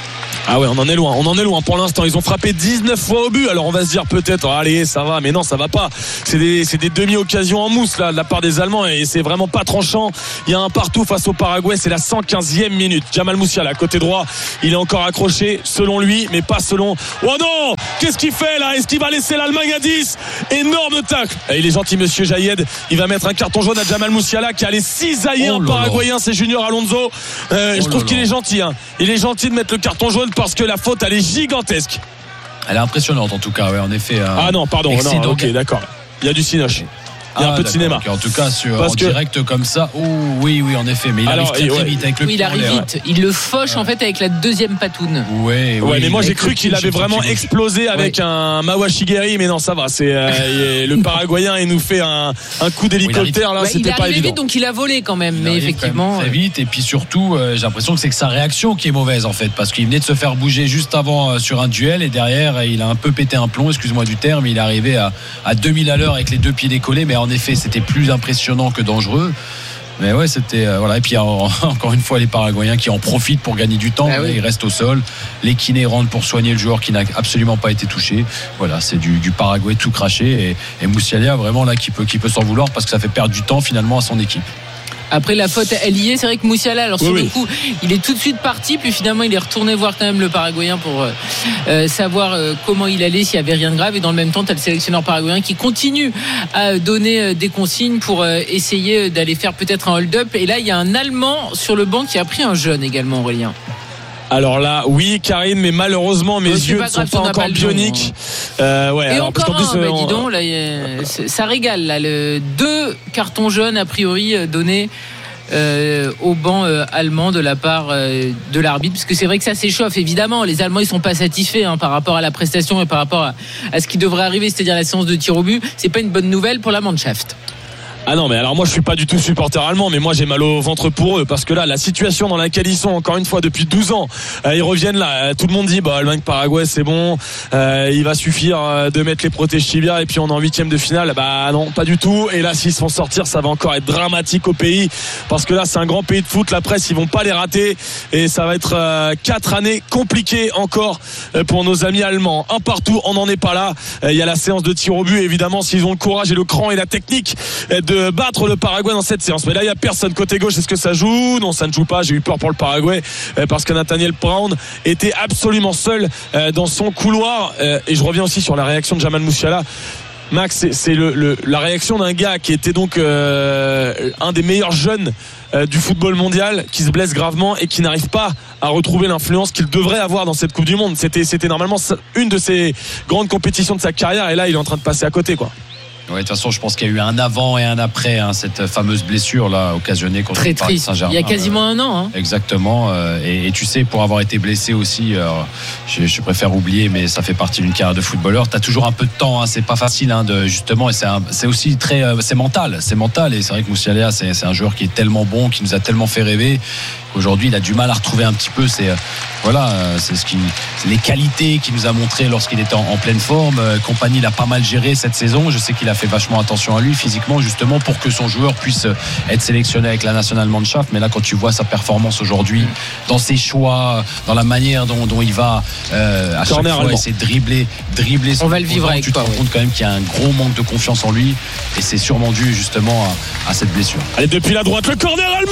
Ah ouais, on en est loin, on en est loin pour l'instant. Ils ont frappé dix-neuf fois au but. Alors on va se dire peut-être, oh, allez, ça va, mais non, ça va pas. C'est des, c'est des demi-occasions en mousse là de la part des Allemands et c'est vraiment pas tranchant. Il y a un partout face au Paraguay, c'est la cent quinzième minute. Jamal Musiala, côté droit, il est encore accroché selon lui, mais pas selon. Oh non, qu'est-ce qu'il fait là? Est-ce qu'il va laisser l'Allemagne à dix? Énorme tacle. Et il est gentil, Monsieur Jaïed. Il va mettre un carton jaune à Jamal Musiala qui allait cisailler oh un Paraguayen, c'est Junior Alonso. Euh, oh je trouve qu'il est gentil. Hein. Il est gentil de mettre le carton jaune parce que la faute elle est gigantesque. Elle est impressionnante en tout cas, ouais, en effet. Ah non, pardon, non, ok, d'accord. Il y a du cinoche. Il y a ah, un peu de cinéma. En tout cas, sur, Parce en que... direct comme ça, oh, oui, oui, en effet. Mais il Alors, arrive très, très ouais. vite avec le oui, il arrive vite. Ouais. Il le fauche ouais. en fait avec la deuxième patoune. Ouais, ouais, ouais mais moi j'ai cru qu'il avait vraiment explosé avec ouais. un Mawashigeri, mais non, ça va. C'est euh, le Paraguayen, il nous fait un, un coup d'hélicoptère là, ouais, c'était pas évident. Vite, donc il a volé quand même, il mais effectivement. Très vite, et puis surtout, euh, j'ai l'impression que c'est que sa réaction qui est mauvaise en fait, parce qu'il venait de se faire bouger juste avant euh, sur un duel, et derrière, il a un peu pété un plomb, excuse-moi du terme, il est arrivé à, à deux mille à l'heure avec les deux pieds décollés, mais en effet, c'était plus impressionnant que dangereux. Mais ouais, c'était euh, voilà. Et puis en, encore une fois, les Paraguayens qui en profitent pour gagner du temps. Ah oui. Ils restent au sol. Les kinés rentrent pour soigner le joueur qui n'a absolument pas été touché. Voilà, c'est du, du Paraguay tout craché. Et, et Musiala vraiment là qui peut qui peut s'en vouloir parce que ça fait perdre du temps finalement à son équipe. Après la faute, elle y est. C'est vrai que Musiala, alors sur oui, le oui. coup, il est tout de suite parti, puis finalement il est retourné voir quand même le Paraguayen pour euh, savoir euh, comment il allait, s'il y avait rien de grave. Et dans le même temps, tu as le sélectionneur paraguayen qui continue à donner euh, des consignes pour euh, essayer d'aller faire peut-être un hold-up. Et là, il y a un Allemand sur le banc qui a pris un jeune également, Aurélien. Alors là, oui, Karine, mais malheureusement, mes oh, yeux ne sont pas encore bioniques. Euh, ouais, Et alors, encore parce qu'en plus, un, bah, dis donc, là, ça régale. Là, le, deux cartons jaunes, a priori, donnés euh, au banc euh, allemand de la part euh, de l'arbitre. Parce que c'est vrai que ça s'échauffe, évidemment. Les Allemands, ils ne sont pas satisfaits hein, par rapport à la prestation et par rapport à, à ce qui devrait arriver, c'est-à-dire la séance de tir au but. C'est pas une bonne nouvelle pour la Mannschaft. Ah non, mais alors moi je suis pas du tout supporter allemand, mais moi j'ai mal au ventre pour eux parce que là la situation dans laquelle ils sont encore une fois depuis douze ans, euh, ils reviennent là, tout le monde dit bah Allemagne Paraguay c'est bon, euh, il va suffire euh, de mettre les protèges tibia et puis on est en huitième de finale. Bah non, pas du tout. Et là s'ils se font sortir, ça va encore être dramatique au pays parce que là c'est un grand pays de foot, la presse ils vont pas les rater et ça va être euh, quatre années compliquées encore euh, pour nos amis allemands. Un partout, on n'en est pas là. Il euh, y a la séance de tir au but évidemment s'ils ont le courage et le cran et la technique euh, de battre le Paraguay dans cette séance. Mais là il n'y a personne côté gauche. Est-ce que ça joue? Non, ça ne joue pas. J'ai eu peur pour le Paraguay parce que Nathaniel Brown était absolument seul dans son couloir. Et je reviens aussi sur la réaction de Jamal Musiala. Max, c'est, c'est le, le, la réaction d'un gars qui était donc euh, un des meilleurs jeunes euh, du football mondial, qui se blesse gravement et qui n'arrive pas à retrouver l'influence qu'il devrait avoir dans cette Coupe du Monde. C'était, c'était normalement une de ses grandes compétitions de sa carrière et là il est en train de passer à côté quoi. Ouais, de toute façon, je pense qu'il y a eu un avant et un après hein, cette fameuse blessure là occasionnée contre Très le Paris triste. Saint-Germain. Il y a quasiment euh, un an. Hein. Exactement. Euh, et, et tu sais, pour avoir été blessé aussi, euh, je, je préfère oublier, mais ça fait partie d'une carrière de footballeur. T'as toujours un peu de temps. Hein, c'est pas facile, hein, de justement. Et c'est, un, c'est aussi très, euh, c'est mental, c'est mental. Et c'est vrai que Musiala, c'est, c'est un joueur qui est tellement bon, qui nous a tellement fait rêver. Aujourd'hui, il a du mal à retrouver un petit peu c'est, euh, voilà, euh, c'est ce qui, c'est les qualités qu'il nous a montré lorsqu'il était en, en pleine forme. Euh, Compagnie l'a pas mal géré cette saison. Je sais qu'il a fait vachement attention à lui physiquement, justement pour que son joueur puisse être sélectionné avec la nationale Mannschaft. Mais là, quand tu vois sa performance aujourd'hui, dans ses choix, dans la manière dont, dont il va euh, à chaque fois allemand. essayer de dribbler, dribbler son on va le vivre avec tu toi, te rends ouais. compte quand même qu'il y a un gros manque de confiance en lui et c'est sûrement dû justement à, à cette blessure. Allez, depuis la droite, le corner allemand,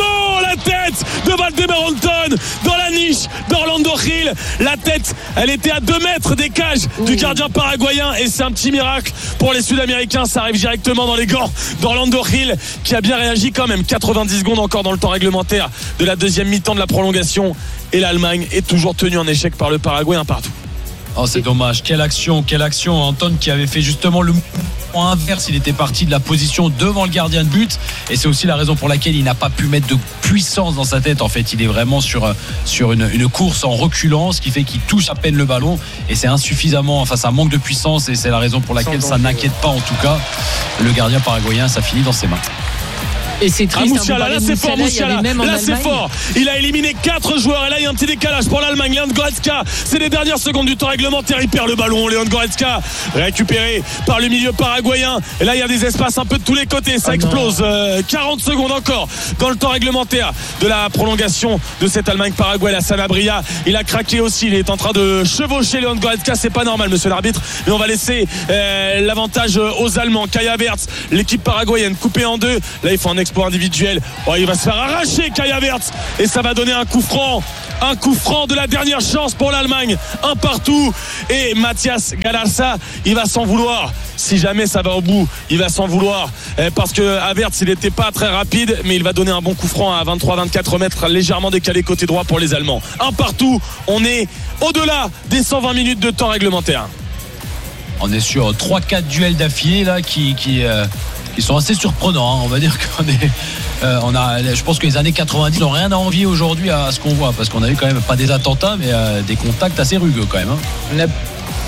la tête de Valdemar Anton, dans la niche d'Orlando Gil. La tête, elle était à deux mètres des cages du gardien paraguayen, et c'est un petit miracle pour les Sud-Américains. Ça arrive directement dans les gants d'Orlando Gil, qui a bien réagi quand même. quatre-vingt-dix secondes encore dans le temps réglementaire de la deuxième mi-temps de la prolongation, et l'Allemagne est toujours tenue en échec par le Paraguay, un partout. Oh, c'est dommage. Quelle action, quelle action. Anton qui avait fait justement le mouvement inverse. Il était parti de la position devant le gardien de but. Et c'est aussi la raison pour laquelle il n'a pas pu mettre de puissance dans sa tête. En fait, il est vraiment sur, sur une, une course en reculant, ce qui fait qu'il touche à peine le ballon. Et c'est insuffisamment, enfin, ça manque de puissance. Et c'est la raison pour laquelle ça n'inquiète pas, en tout cas, le gardien paraguayen. Ça finit dans ses mains. Et c'est triste. Ah, Musiala, là c'est fort, Musiala. Là c'est fort. Il a éliminé quatre joueurs. Et là il y a un petit décalage pour l'Allemagne. Leon Goretzka, c'est les dernières secondes du temps réglementaire. Il perd le ballon. Leon Goretzka récupéré par le milieu paraguayen. Et là il y a des espaces un peu de tous les côtés. Ça explose. Euh, quarante secondes encore dans le temps réglementaire de la prolongation de cette Allemagne-Paraguay. La Sanabria, il a craqué aussi. Il est en train de chevaucher Leon Goretzka. C'est pas normal, monsieur l'arbitre. Mais on va laisser euh, l'avantage aux Allemands. Kai Havertz, l'équipe paraguayenne coupée en deux. Là il faut un exploit individuel. Oh, il va se faire arracher Kai Havertz, et ça va donner un coup franc. Un coup franc de la dernière chance pour l'Allemagne. Un partout. Et Mathias Galarza, il va s'en vouloir. Si jamais ça va au bout, il va s'en vouloir. Parce que Havertz, il n'était pas très rapide, mais il va donner un bon coup franc à vingt-trois vingt-quatre mètres, légèrement décalé côté droit pour les Allemands. Un partout. On est au-delà des cent vingt minutes de temps réglementaire. On est sur trois quatre duels d'affilée là qui, qui, euh, qui sont assez surprenants, hein. On va dire qu'on est euh, on a, je pense que les années quatre-vingt-dix n'ont rien à envier aujourd'hui à ce qu'on voit, parce qu'on a eu quand même pas des attentats, mais euh, des contacts assez rugueux quand même, hein. On a...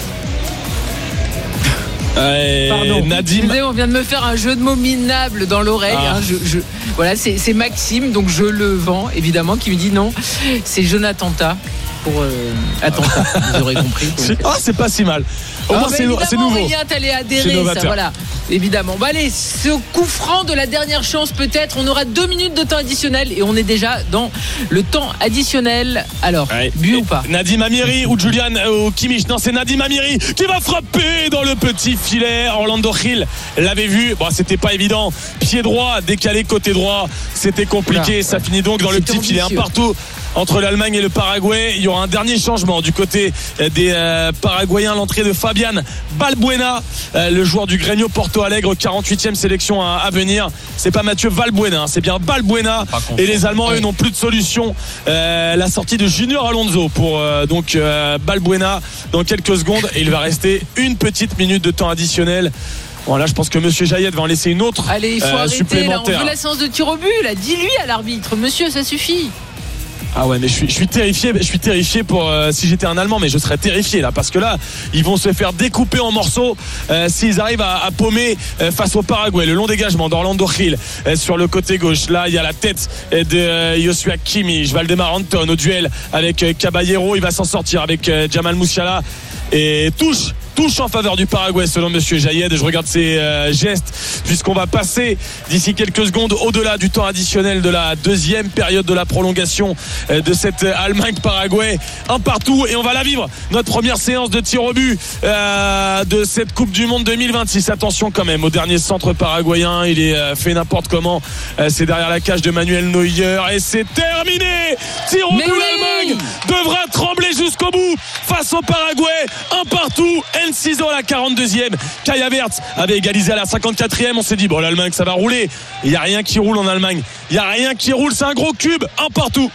Euh, Pardon, Nadim, on vient de me faire un jeu de mots minable dans l'oreille, ah. hein, je, je, voilà, c'est, c'est Maxime, donc je le vends évidemment, qui me dit non, c'est Jonathan Ta pour euh, attentat, vous aurez compris. C'est, ah, c'est pas si mal. Au ah, moins c'est, c'est nouveau. Aurélien, t'allais adhérer, ça, voilà. Évidemment. Bah allez, ce coup franc de la dernière chance peut-être. On aura deux minutes de temps additionnel et on est déjà dans le temps additionnel. Alors, ouais. But ou pas? Nadim Amiri ou Julian euh, ou Kimmich? Non, c'est Nadim Amiri qui va frapper dans le petit filet. Orlando Gil l'avait vu. Bon, c'était pas évident. Pied droit, décalé côté droit. C'était compliqué. Voilà. Ça finit donc dans c'était le petit filet. Un partout entre l'Allemagne et le Paraguay. Il y aura un dernier changement du côté des euh, Paraguayens. L'entrée de Fabian Balbuena, euh, le joueur du Grêmio Porto Alegre, quarante-huitième sélection à, à venir. C'est pas Mathieu Valbuena, hein, c'est bien Balbuena. Et les Allemands, eux, n'ont plus de solution. Euh, la sortie de Junior Alonso pour euh, donc euh, Balbuena dans quelques secondes. Et il va rester une petite minute de temps additionnel. Voilà, je pense que monsieur Jaillet va en laisser une autre. Allez, il faut euh, arrêter. Là, on veut la séance de tir au but. Là, dis-lui à l'arbitre, monsieur, ça suffit. Ah ouais, mais je suis, je suis terrifié, je suis terrifié pour euh, si j'étais un Allemand, mais je serais terrifié là, parce que là, ils vont se faire découper en morceaux euh, s'ils arrivent à, à paumer euh, face au Paraguay. Le long dégagement d'Orlando Gil euh, sur le côté gauche. Là, il y a la tête de euh, Joshua Kimmich, Valdemar Anton au duel avec euh, Caballero. Il va s'en sortir avec euh, Jamal Musiala et touche. Touche en faveur du Paraguay selon monsieur Jaillet. Je regarde ses euh, gestes puisqu'on va passer d'ici quelques secondes au-delà du temps additionnel de la deuxième période de la prolongation euh, de cette Allemagne-Paraguay. Un partout et on va la vivre. Notre première séance de tir au but euh, de cette Coupe du Monde deux mille vingt-six. Attention quand même au dernier centre paraguayen. Il est euh, fait n'importe comment. Euh, c'est derrière la cage de Manuel Neuer et c'est terminé. Tir au but. L'Allemagne devra trembler jusqu'au bout face au Paraguay. Un partout. Enciso à la quarante-deuxième. Kai Havertz avait égalisé à la cinquante-quatrième. On s'est dit bon, l'Allemagne ça va rouler. Il n'y a rien qui roule en Allemagne. Il n'y a rien qui roule. C'est un gros cube. Un partout.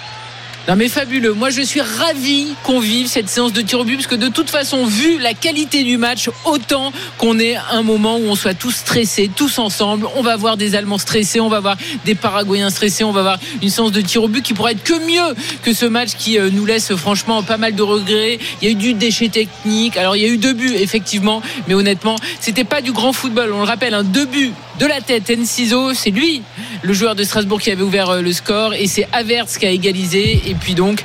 Non mais fabuleux, moi je suis ravi qu'on vive cette séance de tir au but parce que de toute façon, vu la qualité du match, autant qu'on ait un moment où on soit tous stressés, tous ensemble. On va voir des Allemands stressés, on va voir des Paraguayens stressés, on va voir une séance de tir au but qui pourrait être que mieux que ce match qui nous laisse franchement pas mal de regrets. Il y a eu du déchet technique, alors il y a eu deux buts effectivement, mais honnêtement c'était pas du grand football, on le rappelle, un deux buts de la tête. Enciso, c'est lui le joueur de Strasbourg qui avait ouvert le score et c'est Havertz qui a égalisé. Et puis donc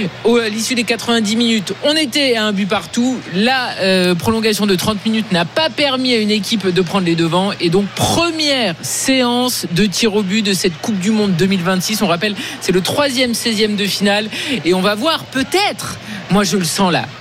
à l'issue des quatre-vingt-dix minutes on était à un but partout. La euh, prolongation de trente minutes n'a pas permis à une équipe de prendre les devants et donc première séance de tir au but de cette Coupe du Monde deux mille vingt-six. On rappelle c'est le troisième seizième de finale et on va voir peut-être, moi je le sens là,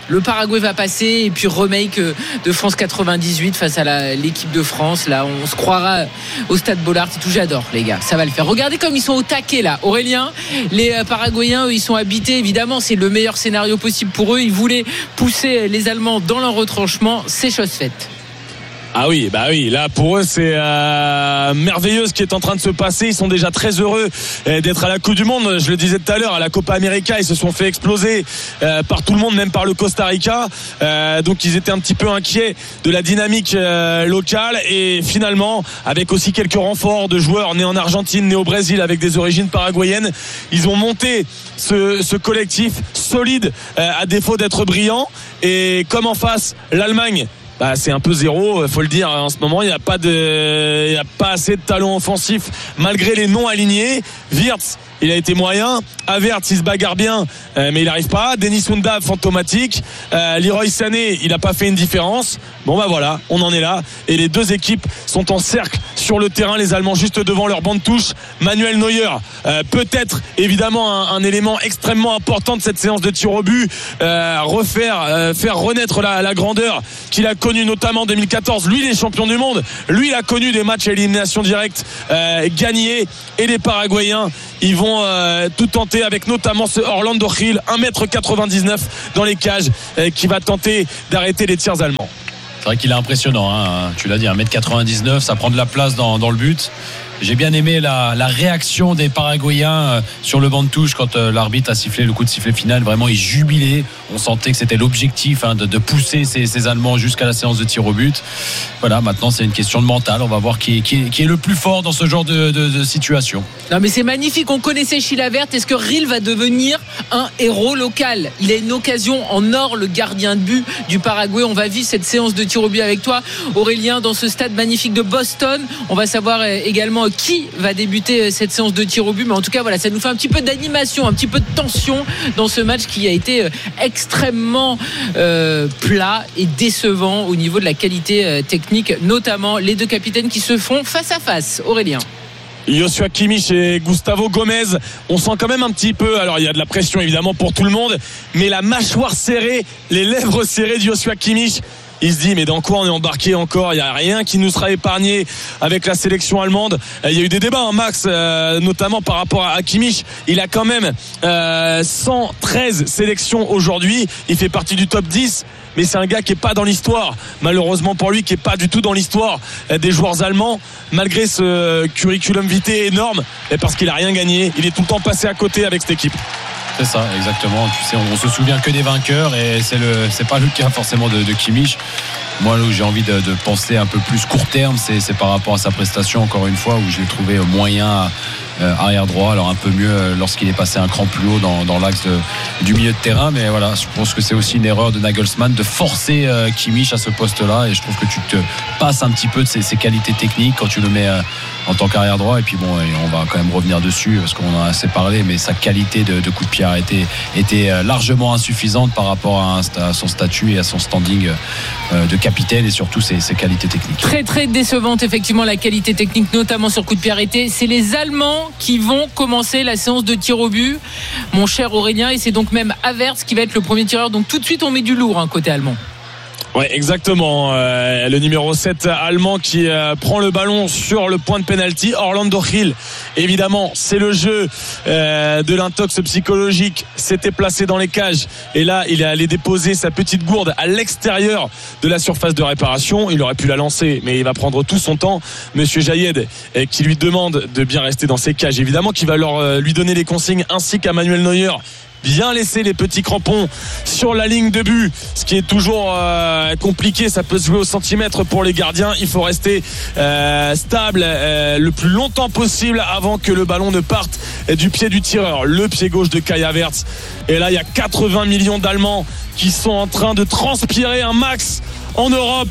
le Paraguay va passer et puis remake de France quatre-vingt-dix-huit face à la, l'équipe de France. Là, on se croira au Stade Bollaert et tout. J'adore, les gars, ça va le faire. Regardez comme ils sont au taquet là, Aurélien. Les Paraguayens, eux, ils sont habités. Évidemment, c'est le meilleur scénario possible pour eux. Ils voulaient pousser les Allemands dans leur retranchement. C'est chose faite. Ah oui, bah oui, là pour eux c'est euh, merveilleux ce qui est en train de se passer. Ils sont déjà très heureux euh, d'être à la Coupe du Monde. Je le disais tout à l'heure, à la Copa América, ils se sont fait exploser euh, par tout le monde, même par le Costa Rica. Euh, donc ils étaient un petit peu inquiets de la dynamique euh, locale. Et finalement, avec aussi quelques renforts de joueurs nés en Argentine, nés au Brésil, avec des origines paraguayennes, ils ont monté ce, ce collectif solide euh, à défaut d'être brillant. Et comme en face, l'Allemagne, bah, c'est un peu zéro, faut le dire. En ce moment, il n'y a pas de, il n'y a pas assez de talent offensif malgré les non alignés. Wirtz, il a été moyen. Havertz, il se bagarre bien, euh, mais il n'arrive pas. Denis Undav, fantomatique. Euh, Leroy Sané, il n'a pas fait une différence. Bon bah voilà, on en est là. Et les deux équipes sont en cercle sur le terrain. Les Allemands juste devant leur banc de touche. Manuel Neuer, euh, peut-être évidemment un, un élément extrêmement important de cette séance de tir au but. Euh, refaire, euh, faire renaître la, la grandeur qu'il a connue notamment en deux mille quatorze. Lui, il est champion du monde. Lui, il a connu des matchs à élimination directe euh, gagnés. Et les Paraguayens, ils vont euh, tout tenter avec notamment ce Orlando Gil, un mètre quatre-vingt-dix-neuf dans les cages, euh, qui va tenter d'arrêter les tirs allemands. C'est vrai qu'il est impressionnant, hein. Tu l'as dit, un mètre quatre-vingt-dix-neuf, ça prend de la place dans, dans le but. J'ai bien aimé la, la réaction des Paraguayens sur le banc de touche quand l'arbitre a sifflé le coup de sifflet final. Vraiment, ils jubilaient. On sentait que c'était l'objectif, hein, de, de pousser ces, ces Allemands jusqu'à la séance de tir au but. Voilà, maintenant c'est une question de mental. On va voir qui est, qui est, qui est le plus fort dans ce genre de, de, de situation. Non mais c'est magnifique. On connaissait Chilavert. Est-ce que Gil va devenir un héros local? Il a une occasion en or, le gardien de but du Paraguay. On va vivre cette séance de tir au but avec toi, Aurélien, dans ce stade magnifique de Boston. On va savoir également qui va débuter cette séance de tir au but, mais en tout cas voilà, ça nous fait un petit peu d'animation, un petit peu de tension dans ce match qui a été extrêmement euh, plat et décevant au niveau de la qualité euh, technique, notamment les deux capitaines qui se font face à face. Aurélien. Joshua Kimmich et Gustavo Gomez, on sent quand même un petit peu, alors il y a de la pression évidemment pour tout le monde, mais la mâchoire serrée, les lèvres serrées de Joshua Kimmich. Il se dit mais dans quoi on est embarqué encore? Il n'y a rien qui nous sera épargné avec la sélection allemande. Il y a eu des débats, hein, Max, euh, notamment par rapport à Kimmich. Il a quand même euh, cent treize sélections aujourd'hui. Il fait partie du top dix. Mais c'est un gars qui n'est pas dans l'histoire, malheureusement pour lui, qui n'est pas du tout dans l'histoire des joueurs allemands, malgré ce curriculum vitae énorme, et parce qu'il n'a rien gagné. Il est tout le temps passé à côté avec cette équipe. C'est ça, exactement. Tu sais, on, on se souvient que des vainqueurs, et c'est le, c'est pas le cas forcément de, de Kimmich. Moi, là où j'ai envie de, de penser un peu plus court terme, c'est, c'est par rapport à sa prestation, encore une fois, où je l'ai trouvé moyen euh, arrière droit, alors un peu mieux euh, lorsqu'il est passé un cran plus haut dans, dans l'axe de, du milieu de terrain. Mais voilà, je pense que c'est aussi une erreur de Nagelsmann de forcer euh, Kimmich à ce poste-là, et je trouve que tu te passes un petit peu de ses, ses qualités techniques quand tu le mets euh, en tant qu'arrière droit. Et puis bon, on va quand même revenir dessus parce qu'on en a assez parlé, mais sa qualité de, de coup de pied arrêté était largement insuffisante par rapport à, un, à son statut et à son standing euh, de capitaine, et surtout ses, ses qualités techniques. Très très décevante effectivement la qualité technique, notamment sur coup de pied arrêté. C'est les Allemands qui vont commencer la séance de tir au but, mon cher Aurélien, et c'est donc même Havertz qui va être le premier tireur. Donc tout de suite on met du lourd, hein, côté allemand. Ouais, exactement. Euh, le numéro sept allemand qui euh, prend le ballon sur le point de pénalty. Orlando Gil, évidemment, c'est le jeu euh, de l'intox psychologique. S'était placé dans les cages et là, il est allé déposer sa petite gourde à l'extérieur de la surface de réparation. Il aurait pu la lancer, mais il va prendre tout son temps. Monsieur Jaïed, euh, qui lui demande de bien rester dans ses cages. Évidemment, qui va leur, euh, lui donner les consignes, ainsi qu'à Manuel Neuer. Bien laisser les petits crampons sur la ligne de but, ce qui est toujours euh, compliqué. Ça peut se jouer au centimètre pour les gardiens. Il faut rester euh, stable euh, le plus longtemps possible avant que le ballon ne parte du pied du tireur, le pied gauche de Kai Havertz. Et là il y a quatre-vingts millions d'Allemands qui sont en train de transpirer un max en Europe,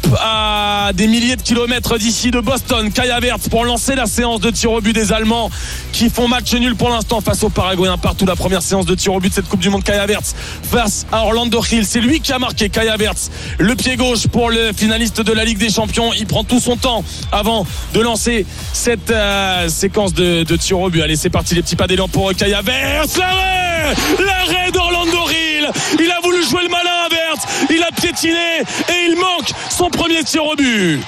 à des milliers de kilomètres d'ici, de Boston. Kai Havertz pour lancer la séance de tir au but des Allemands qui font match nul pour l'instant face aux Paraguayens partout. La première séance de tir au but de cette Coupe du Monde. Kai Havertz face à Orlando Gil, c'est lui qui a marqué. Kai Havertz, le pied gauche pour le finaliste de la Ligue des Champions. Il prend tout son temps avant de lancer cette euh, séquence de, de tir au but. Allez, c'est parti, les petits pas d'élan pour Kai Havertz. L'arrêt, l'arrêt d'Orlando Gil. Il a voulu jouer le malin avec Havertz, il a piétiné et il manque son premier tir au but.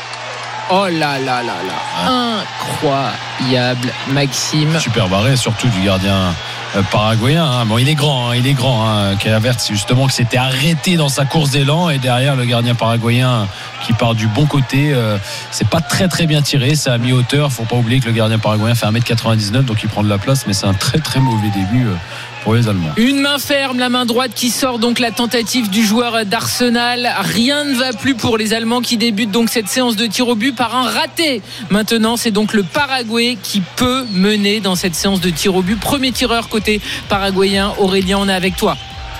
Oh là là là là, incroyable Maxime. Super barré, surtout du gardien euh, paraguayen. Hein. Bon, il est grand, hein, il est grand. Hein. Kai Havertz, justement, qui s'était arrêté dans sa course d'élan, et derrière le gardien paraguayen qui part du bon côté. Euh, c'est pas très très bien tiré, c'est à mi-hauteur. Faut pas oublier que le gardien paraguayen fait un mètre quatre-vingt-dix-neuf, donc il prend de la place, mais c'est un très très mauvais début. Euh, pour les Allemands. Une main ferme, la main droite qui sort donc la tentative du joueur d'Arsenal. Rien ne va plus pour les Allemands qui débutent donc cette séance de tir au but par un raté. Maintenant, c'est donc le Paraguay qui peut mener dans cette séance de tir au but. Premier tireur côté paraguayen. Aurélien, on est avec toi.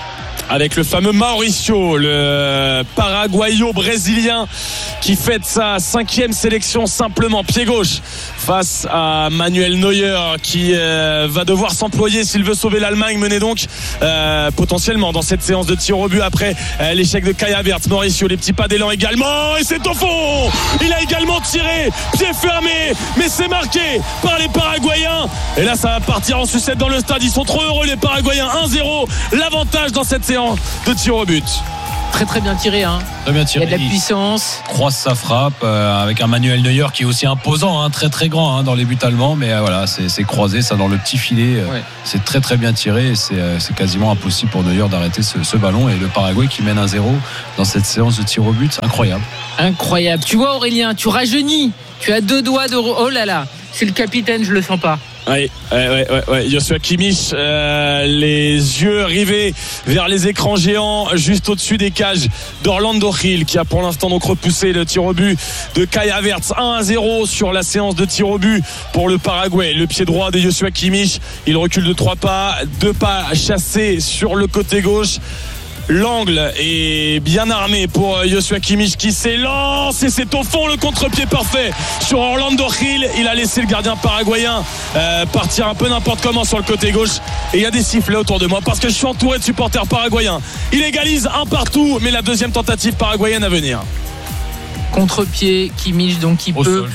Avec le fameux Mauricio, le paraguayo-brésilien qui fête sa cinquième sélection simplement pied gauche face à Manuel Neuer qui euh, va devoir s'employer s'il veut sauver l'Allemagne, menée donc euh, potentiellement dans cette séance de tir au but après euh, l'échec de Kai Havertz. Mauricio, les petits pas d'élan également, et c'est au fond. Il a également tiré, pied fermé, mais c'est marqué par les Paraguayens, et là ça va partir en sucette dans le stade. Ils sont trop heureux les Paraguayens. Un zéro, l'avantage dans cette séance de tir au but. Très très bien tiré, hein. Très bien tiré. Il y a de la puissance. Il croise sa frappe euh, avec un Manuel Neuer qui est aussi imposant, hein, très très grand hein, dans les buts allemands, mais euh, voilà, c'est, c'est croisé ça dans le petit filet. Euh, ouais. C'est très très bien tiré, et c'est, euh, c'est quasiment impossible pour Neuer d'arrêter ce, ce ballon, et le Paraguay qui mène un zéro dans cette séance de tir au but, c'est incroyable. Incroyable. Tu vois Aurélien, tu rajeunis, tu as deux doigts de... Oh là là, c'est le capitaine, je le sens pas. Oui, ouais, ouais, ouais, ouais. Joshua Kimmich, euh, les yeux rivés vers les écrans géants juste au-dessus des cages d'Orlando Gil, qui a pour l'instant donc repoussé le tir au but de Kai Havertz. un à zéro sur la séance de tir au but pour le Paraguay. Le pied droit de Joshua Kimmich, il recule de trois pas, deux pas chassés sur le côté gauche. L'angle est bien armé pour Joshua Kimmich qui s'élance, et c'est au fond le contre-pied parfait sur Orlando Gil. Il a laissé le gardien paraguayen euh, partir un peu n'importe comment sur le côté gauche, et il y a des sifflets autour de moi parce que je suis entouré de supporters paraguayens. Il égalise un partout, mais la deuxième tentative paraguayenne à venir. Contre-pied Kimmich donc qui au peut sol,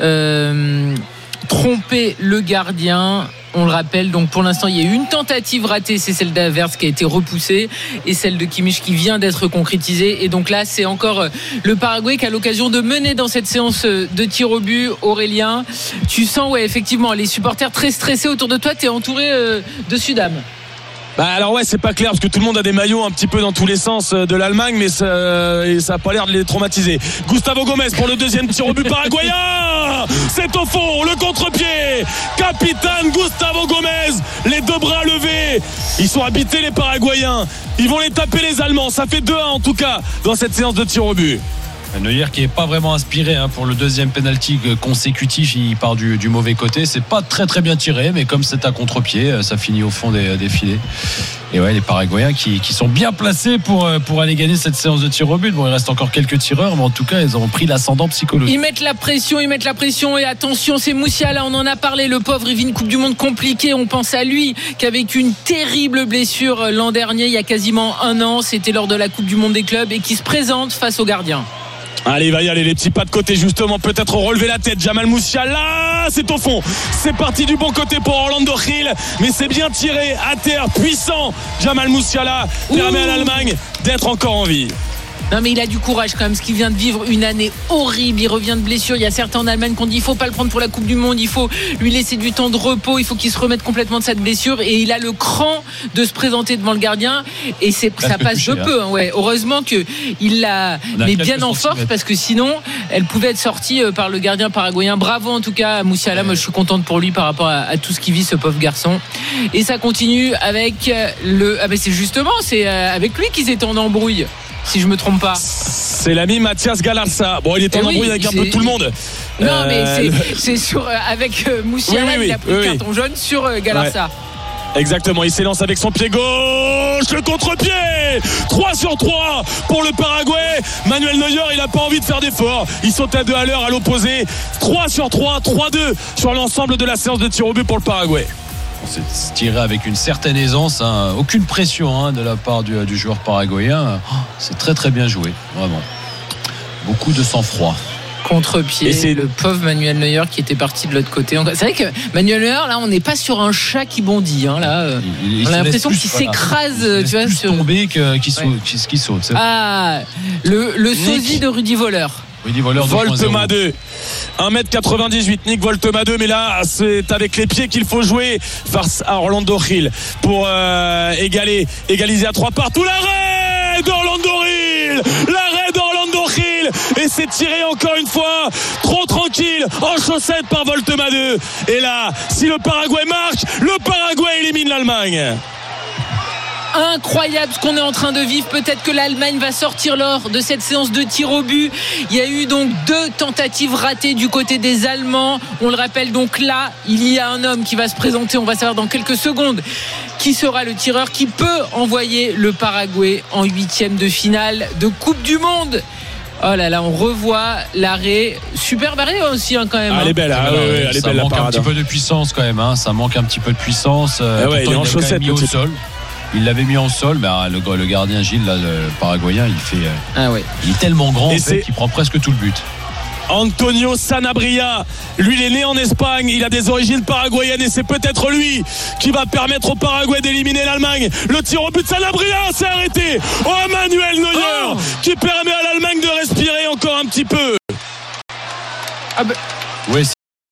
euh, tromper le gardien. On le rappelle, donc pour l'instant il y a eu une tentative ratée, c'est celle d'Havertz qui a été repoussée, et celle de Kimmich qui vient d'être concrétisée, et donc là c'est encore le Paraguay qui a l'occasion de mener dans cette séance de tir au but. Aurélien, tu sens ouais effectivement les supporters très stressés autour de toi, tu es entouré de Sudam. Bah alors ouais, c'est pas clair parce que tout le monde a des maillots un petit peu dans tous les sens de l'Allemagne, mais ça, ça a pas l'air de les traumatiser. Gustavo Gomez pour le deuxième tir au but paraguayen. C'est au fond, le contre-pied. Capitaine Gustavo Gomez, les deux bras levés. Ils sont habités les Paraguayens. Ils vont les taper les Allemands. Ça fait deux à un en tout cas dans cette séance de tir au but. Neuer qui n'est pas vraiment inspiré hein, pour le deuxième penalty consécutif, il part du, du mauvais côté. C'est pas très très bien tiré, mais comme c'est à contre-pied, ça finit au fond des, des filets. Et ouais, les Paraguayens qui, qui sont bien placés pour, pour aller gagner cette séance de tir au but. Bon, il reste encore quelques tireurs, mais en tout cas, ils ont pris l'ascendant psychologique. Ils mettent la pression, ils mettent la pression, et attention, c'est Musiala, on en a parlé, le pauvre, il vit une Coupe du Monde compliquée. On pense à lui qui a vécu une terrible blessure l'an dernier, il y a quasiment un an. C'était lors de la Coupe du Monde des clubs, et qui se présente face au gardien. Allez, il va y aller, les petits pas de côté justement, peut-être relever la tête. Jamal Musiala, c'est au fond, c'est parti du bon côté pour Orlando Gil, mais c'est bien tiré à terre, puissant. Jamal Musiala permet à l'Allemagne d'être encore en vie. Non mais il a du courage quand même, ce qu'il vient de vivre une année horrible, il revient de blessure. Il y a certains en Allemagne qui ont dit il faut pas le prendre pour la Coupe du Monde, il faut lui laisser du temps de repos, il faut qu'il se remette complètement de cette blessure, et il a le cran de se présenter devant le gardien, et c'est, ça passe de peu hein. Ouais, heureusement qu'il l'a mis bien en force, parce que sinon elle pouvait être sortie par le gardien paraguayen. Bravo en tout cas à Musiala, moi je suis contente pour lui par rapport à, à tout ce qu'il vit, ce pauvre garçon. Et ça continue avec le ah ben c'est justement c'est avec lui qu'ils étaient en embrouille, si je me trompe pas. C'est l'ami Mathias Galarza. Bon, il est en embrouille oui, avec un peu tout le monde. Non, euh, mais c'est, le... c'est sur avec euh, Musiala, oui, oui, oui, il a pris oui, le carton oui. jaune sur euh, Galarza. Ouais. Exactement, il s'élance avec son pied gauche, le contre-pied. trois sur trois pour le Paraguay. Manuel Neuer, il n'a pas envie de faire d'effort. Il saute à deux à l'heure à l'opposé. trois sur trois, trois deux sur l'ensemble de la séance de tir au but pour le Paraguay. C'est tiré avec une certaine aisance, hein. Aucune pression hein, de la part du, du joueur paraguayen. Oh, c'est très très bien joué, vraiment. Beaucoup de sang-froid. Contre-pied, c'est le pauvre Manuel Neuer qui était parti de l'autre côté. C'est vrai que Manuel Neuer, là, on n'est pas sur un chat qui bondit. Hein, là, il, il on a l'impression qu'il voilà. s'écrase, il tu vois, plus sur tomber que, qui, saute, ouais. qui, qui saute. C'est ah, le, le sosie de Rudy Voleur. Rudy Voleur Voltema deux, un mètre quatre-vingt-dix-huit, Nick Voltema deux, mais là c'est avec les pieds qu'il faut jouer face à Orlando Gil pour euh, égaler, égaliser à trois partout. L'arrêt d'Orlando Gil, l'arrêt d'Orlando Gil, et c'est tiré encore une fois trop tranquille en chaussette par Voltema deux. Et là, si le Paraguay marque, le Paraguay élimine l'Allemagne. Incroyable ce qu'on est en train de vivre. Peut-être que l'Allemagne va sortir lors de cette séance de tir au but. Il y a eu donc deux tentatives ratées du côté des Allemands. On le rappelle donc là, il y a un homme qui va se présenter. On va savoir dans quelques secondes qui sera le tireur qui peut envoyer le Paraguay en huitième de finale de Coupe du Monde. Oh là là, on revoit l'arrêt. Super arrêt aussi hein, quand même. Ah, elle est belle, hein. ah, ouais, ouais, elle est ça belle, manque la un petit peu de puissance quand même. Hein. Ça manque un petit peu de puissance. Euh, ah ouais, il est en chaussette au sol. Il l'avait mis en sol, mais le, le gardien Gilles, là, le paraguayen, il fait, ah ouais. il est tellement grand en fait, qu'il prend presque tout le but. Antonio Sanabria, lui il est né en Espagne, il a des origines paraguayennes et c'est peut-être lui qui va permettre au Paraguay d'éliminer l'Allemagne. Le tir au but de Sanabria s'est arrêté. Oh, Manuel Neuer oh. qui permet à l'Allemagne de respirer encore un petit peu. Ah bah. Oui,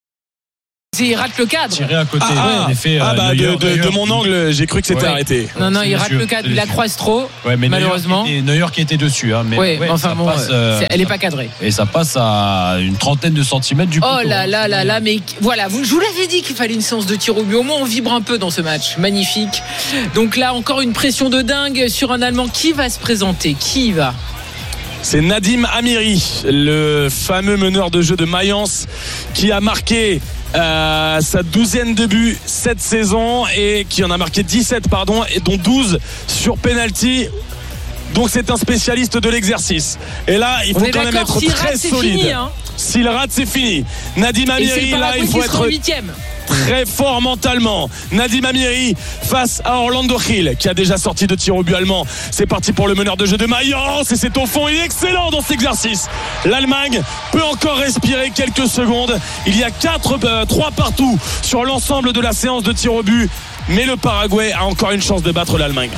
il rate le cadre. Tiré à côté. Ah, ouais, effet, ah bah Neuer, de, de, de mon angle, j'ai cru que c'était ouais. arrêté. Non, non, il rate sûr, le cadre. Il la croise trop, ouais, mais malheureusement. Neuer, Neuer qui était dessus. Hein, mais ouais, ouais, enfin bon, passe, euh, elle n'est pas cadrée. Et ça passe à une trentaine de centimètres du coup. Oh là là là là, mais voilà, vous, je vous l'avais dit qu'il fallait une séance de tir au but. Au moins, on vibre un peu dans ce match. Magnifique. Donc là, encore une pression de dingue sur un Allemand. Qui va se présenter ? Qui y va ? C'est Nadim Amiri, le fameux meneur de jeu de Mayence, qui a marqué euh, sa douzaine de buts cette saison et qui en a marqué dix-sept, pardon, et dont douze sur penalty. Donc c'est un spécialiste de l'exercice. Et là, il faut quand même être s'il très rate, solide. Fini, hein. S'il rate, c'est fini. Nadim Amiri, là, il faut être très fort mentalement. Nadim Amiri face à Orlando Gil qui a déjà sorti de tir au but allemand. C'est parti pour le meneur de jeu de Mayence et c'est au fond. Il est excellent dans cet exercice. L'Allemagne peut encore respirer quelques secondes. Il y a quatre, euh, trois partout sur l'ensemble de la séance de tir au but. Mais le Paraguay a encore une chance de battre l'Allemagne.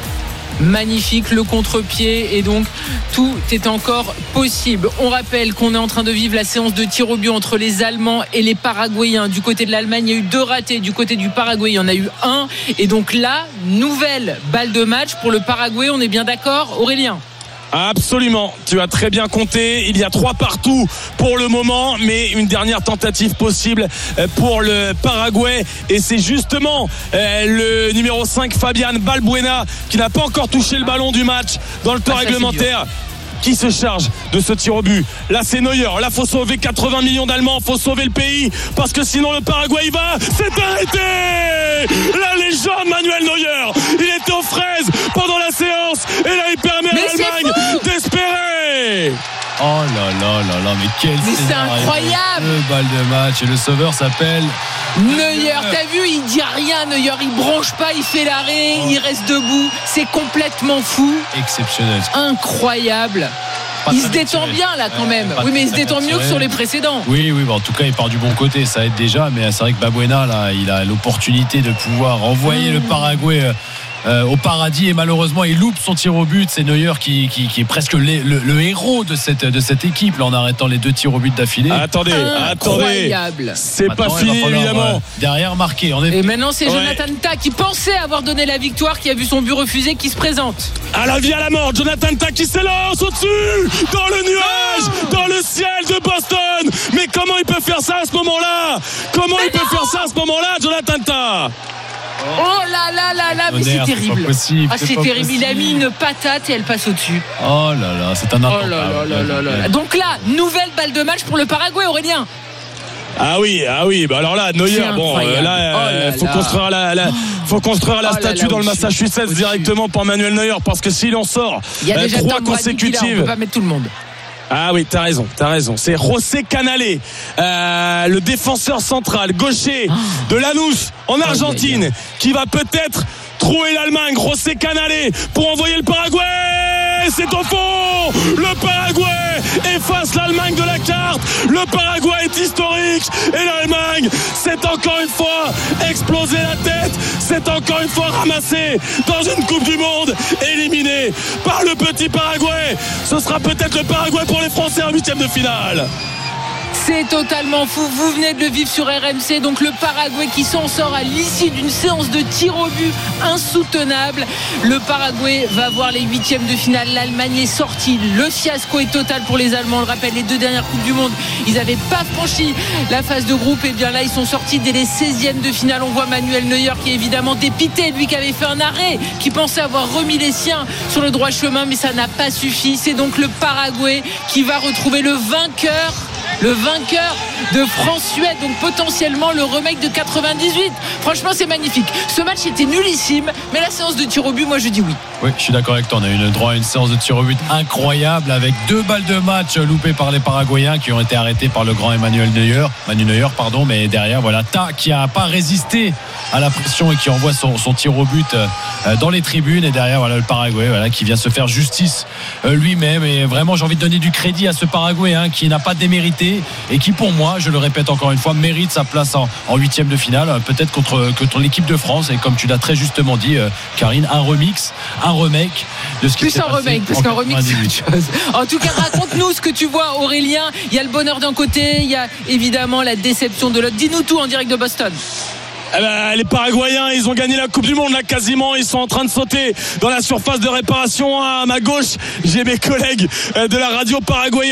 Magnifique le contre-pied et donc tout est encore possible. On rappelle qu'on est en train de vivre la séance de tir au but entre les Allemands et les Paraguayens. Du côté de l'Allemagne, il y a eu deux ratés. Du côté du Paraguay, il y en a eu un. Et donc là, nouvelle balle de match pour le Paraguay. On est bien d'accord, Aurélien ? Absolument, tu as très bien compté. Il y a trois partout pour le moment, mais une dernière tentative possible pour le Paraguay. Et c'est justement le numéro cinq, Fabian Balbuena, qui n'a pas encore touché le ballon du match dans le temps ah, réglementaire, qui se charge de ce tir au but. Là c'est Neuer, là faut sauver quatre-vingts millions d'Allemands, faut sauver le pays, parce que sinon le Paraguay va, c'est arrêté. La légende Manuel Neuer, il était aux fraises pendant la séance, et là il permet à mais l'Allemagne d'espérer. Oh là là là là, mais quel mais c'est incroyable. Deux balles de match, et le sauveur s'appelle Neuer. T'as vu, il dit rien Neuer, il bronche pas, il fait l'arrêt, oh. il reste debout, c'est complètement fou. Exceptionnel. Incroyable. Pas il se détend bien là quand même. Oui, mais il se détend mieux que sur les précédents. Oui, oui, bah, en tout cas, il part du bon côté, ça aide déjà. Mais c'est vrai que Balbuena, là, il a l'opportunité de pouvoir envoyer mmh. le Paraguay euh, au paradis, et malheureusement, il loupe son tir au but. C'est Neuer qui, qui, qui est presque le, le, le héros de cette, de cette équipe, là, en arrêtant les deux tirs au but d'affilée. Attendez, incroyable. attendez. C'est maintenant, pas fini, falloir, évidemment. Euh, derrière, marqué. En effet. Et maintenant, c'est ouais. Jonathan Tah qui pensait avoir donné la victoire, qui a vu son but refusé, qui se présente. À la vie, à la mort, Jonathan Tah qui s'élance au-dessus, dans le nuage, oh. dans le ciel de Boston. Mais comment il peut faire ça à ce moment-là? Comment mais il non. peut faire ça à ce moment-là, Jonathan Tah? Oh là là là là, mais c'est terrible. Possible, ah, c'est, c'est terrible. Possible. Il a mis une patate et elle passe au-dessus. Oh là là, c'est un attentat. Oh là là là là là. Donc là, nouvelle balle de match pour le Paraguay, Aurélien. Ah oui, ah oui. Bah alors là, Neuer, bon, euh, là, euh, oh faut, construire la, la, faut construire la oh statue là là, dans le Massachusetts au-dessus. directement pour Manuel Neuer, parce que s'il en sort il y a déjà trois consécutives, on peut pas mettre tout le monde. Ah oui, t'as raison, t'as raison. C'est José Canale, euh, le défenseur central gaucher oh. de Lanús en Argentine, oh, yeah, yeah. qui va peut-être trouver l'Allemagne. José Canale pour envoyer le Paraguay. C'est au fond. Le Paraguay efface l'Allemagne de la carte. Le Paraguay est historique et l'Allemagne s'est encore une fois explosé la tête, s'est encore une fois ramassé dans une Coupe du Monde, éliminé par le petit Paraguay. Ce sera peut-être le Paraguay pour les Français en huitième de finale. C'est totalement fou, vous venez de le vivre sur R M C. Donc le Paraguay qui s'en sort à l'issue d'une séance de tir au but insoutenable. Le Paraguay va voir les huitièmes de finale. L'Allemagne est sortie, le fiasco est total pour les Allemands. On le rappelle, les deux dernières Coupes du Monde, ils n'avaient pas franchi la phase de groupe. Et bien là ils sont sortis dès les seizièmes de finale. On voit Manuel Neuer qui est évidemment dépité, lui qui avait fait un arrêt, qui pensait avoir remis les siens sur le droit chemin, mais ça n'a pas suffi. C'est donc le Paraguay qui va retrouver le vainqueur Le vainqueur de France-Suède, donc potentiellement le remake de quatre-vingt-dix-huit. Franchement, c'est magnifique. Ce match était nullissime, mais la séance de tir au but, moi je dis oui. Oui, je suis d'accord avec toi. On a eu le droit à une séance de tir au but incroyable avec deux balles de match loupées par les Paraguayens qui ont été arrêtés par le grand Emmanuel Neuer, Manu Neuer, pardon. Mais derrière, voilà, Ta qui a pas résisté à la pression et qui envoie son, son tir au but dans les tribunes. Et derrière, voilà, le Paraguay, voilà, qui vient se faire justice lui-même. Et vraiment, j'ai envie de donner du crédit à ce Paraguay, hein, qui n'a pas démérité et qui, pour moi, je le répète encore une fois, mérite sa place en, en huitième de finale, peut-être contre, contre l'équipe de France. Et comme tu l'as très justement dit, euh, Karine, un remix, un remake de ce qui s'est passé. Plus un remake, parce qu'un remix, c'est autre chose. En tout cas, raconte-nous ce que tu vois, Aurélien. Il y a le bonheur d'un côté, il y a évidemment la déception de l'autre. Dis-nous tout en direct de Boston. Eh ben, les Paraguayens, ils ont gagné la Coupe du Monde là quasiment. Ils sont en train de sauter dans la surface de réparation. À ma gauche, j'ai mes collègues de la radio paraguayenne.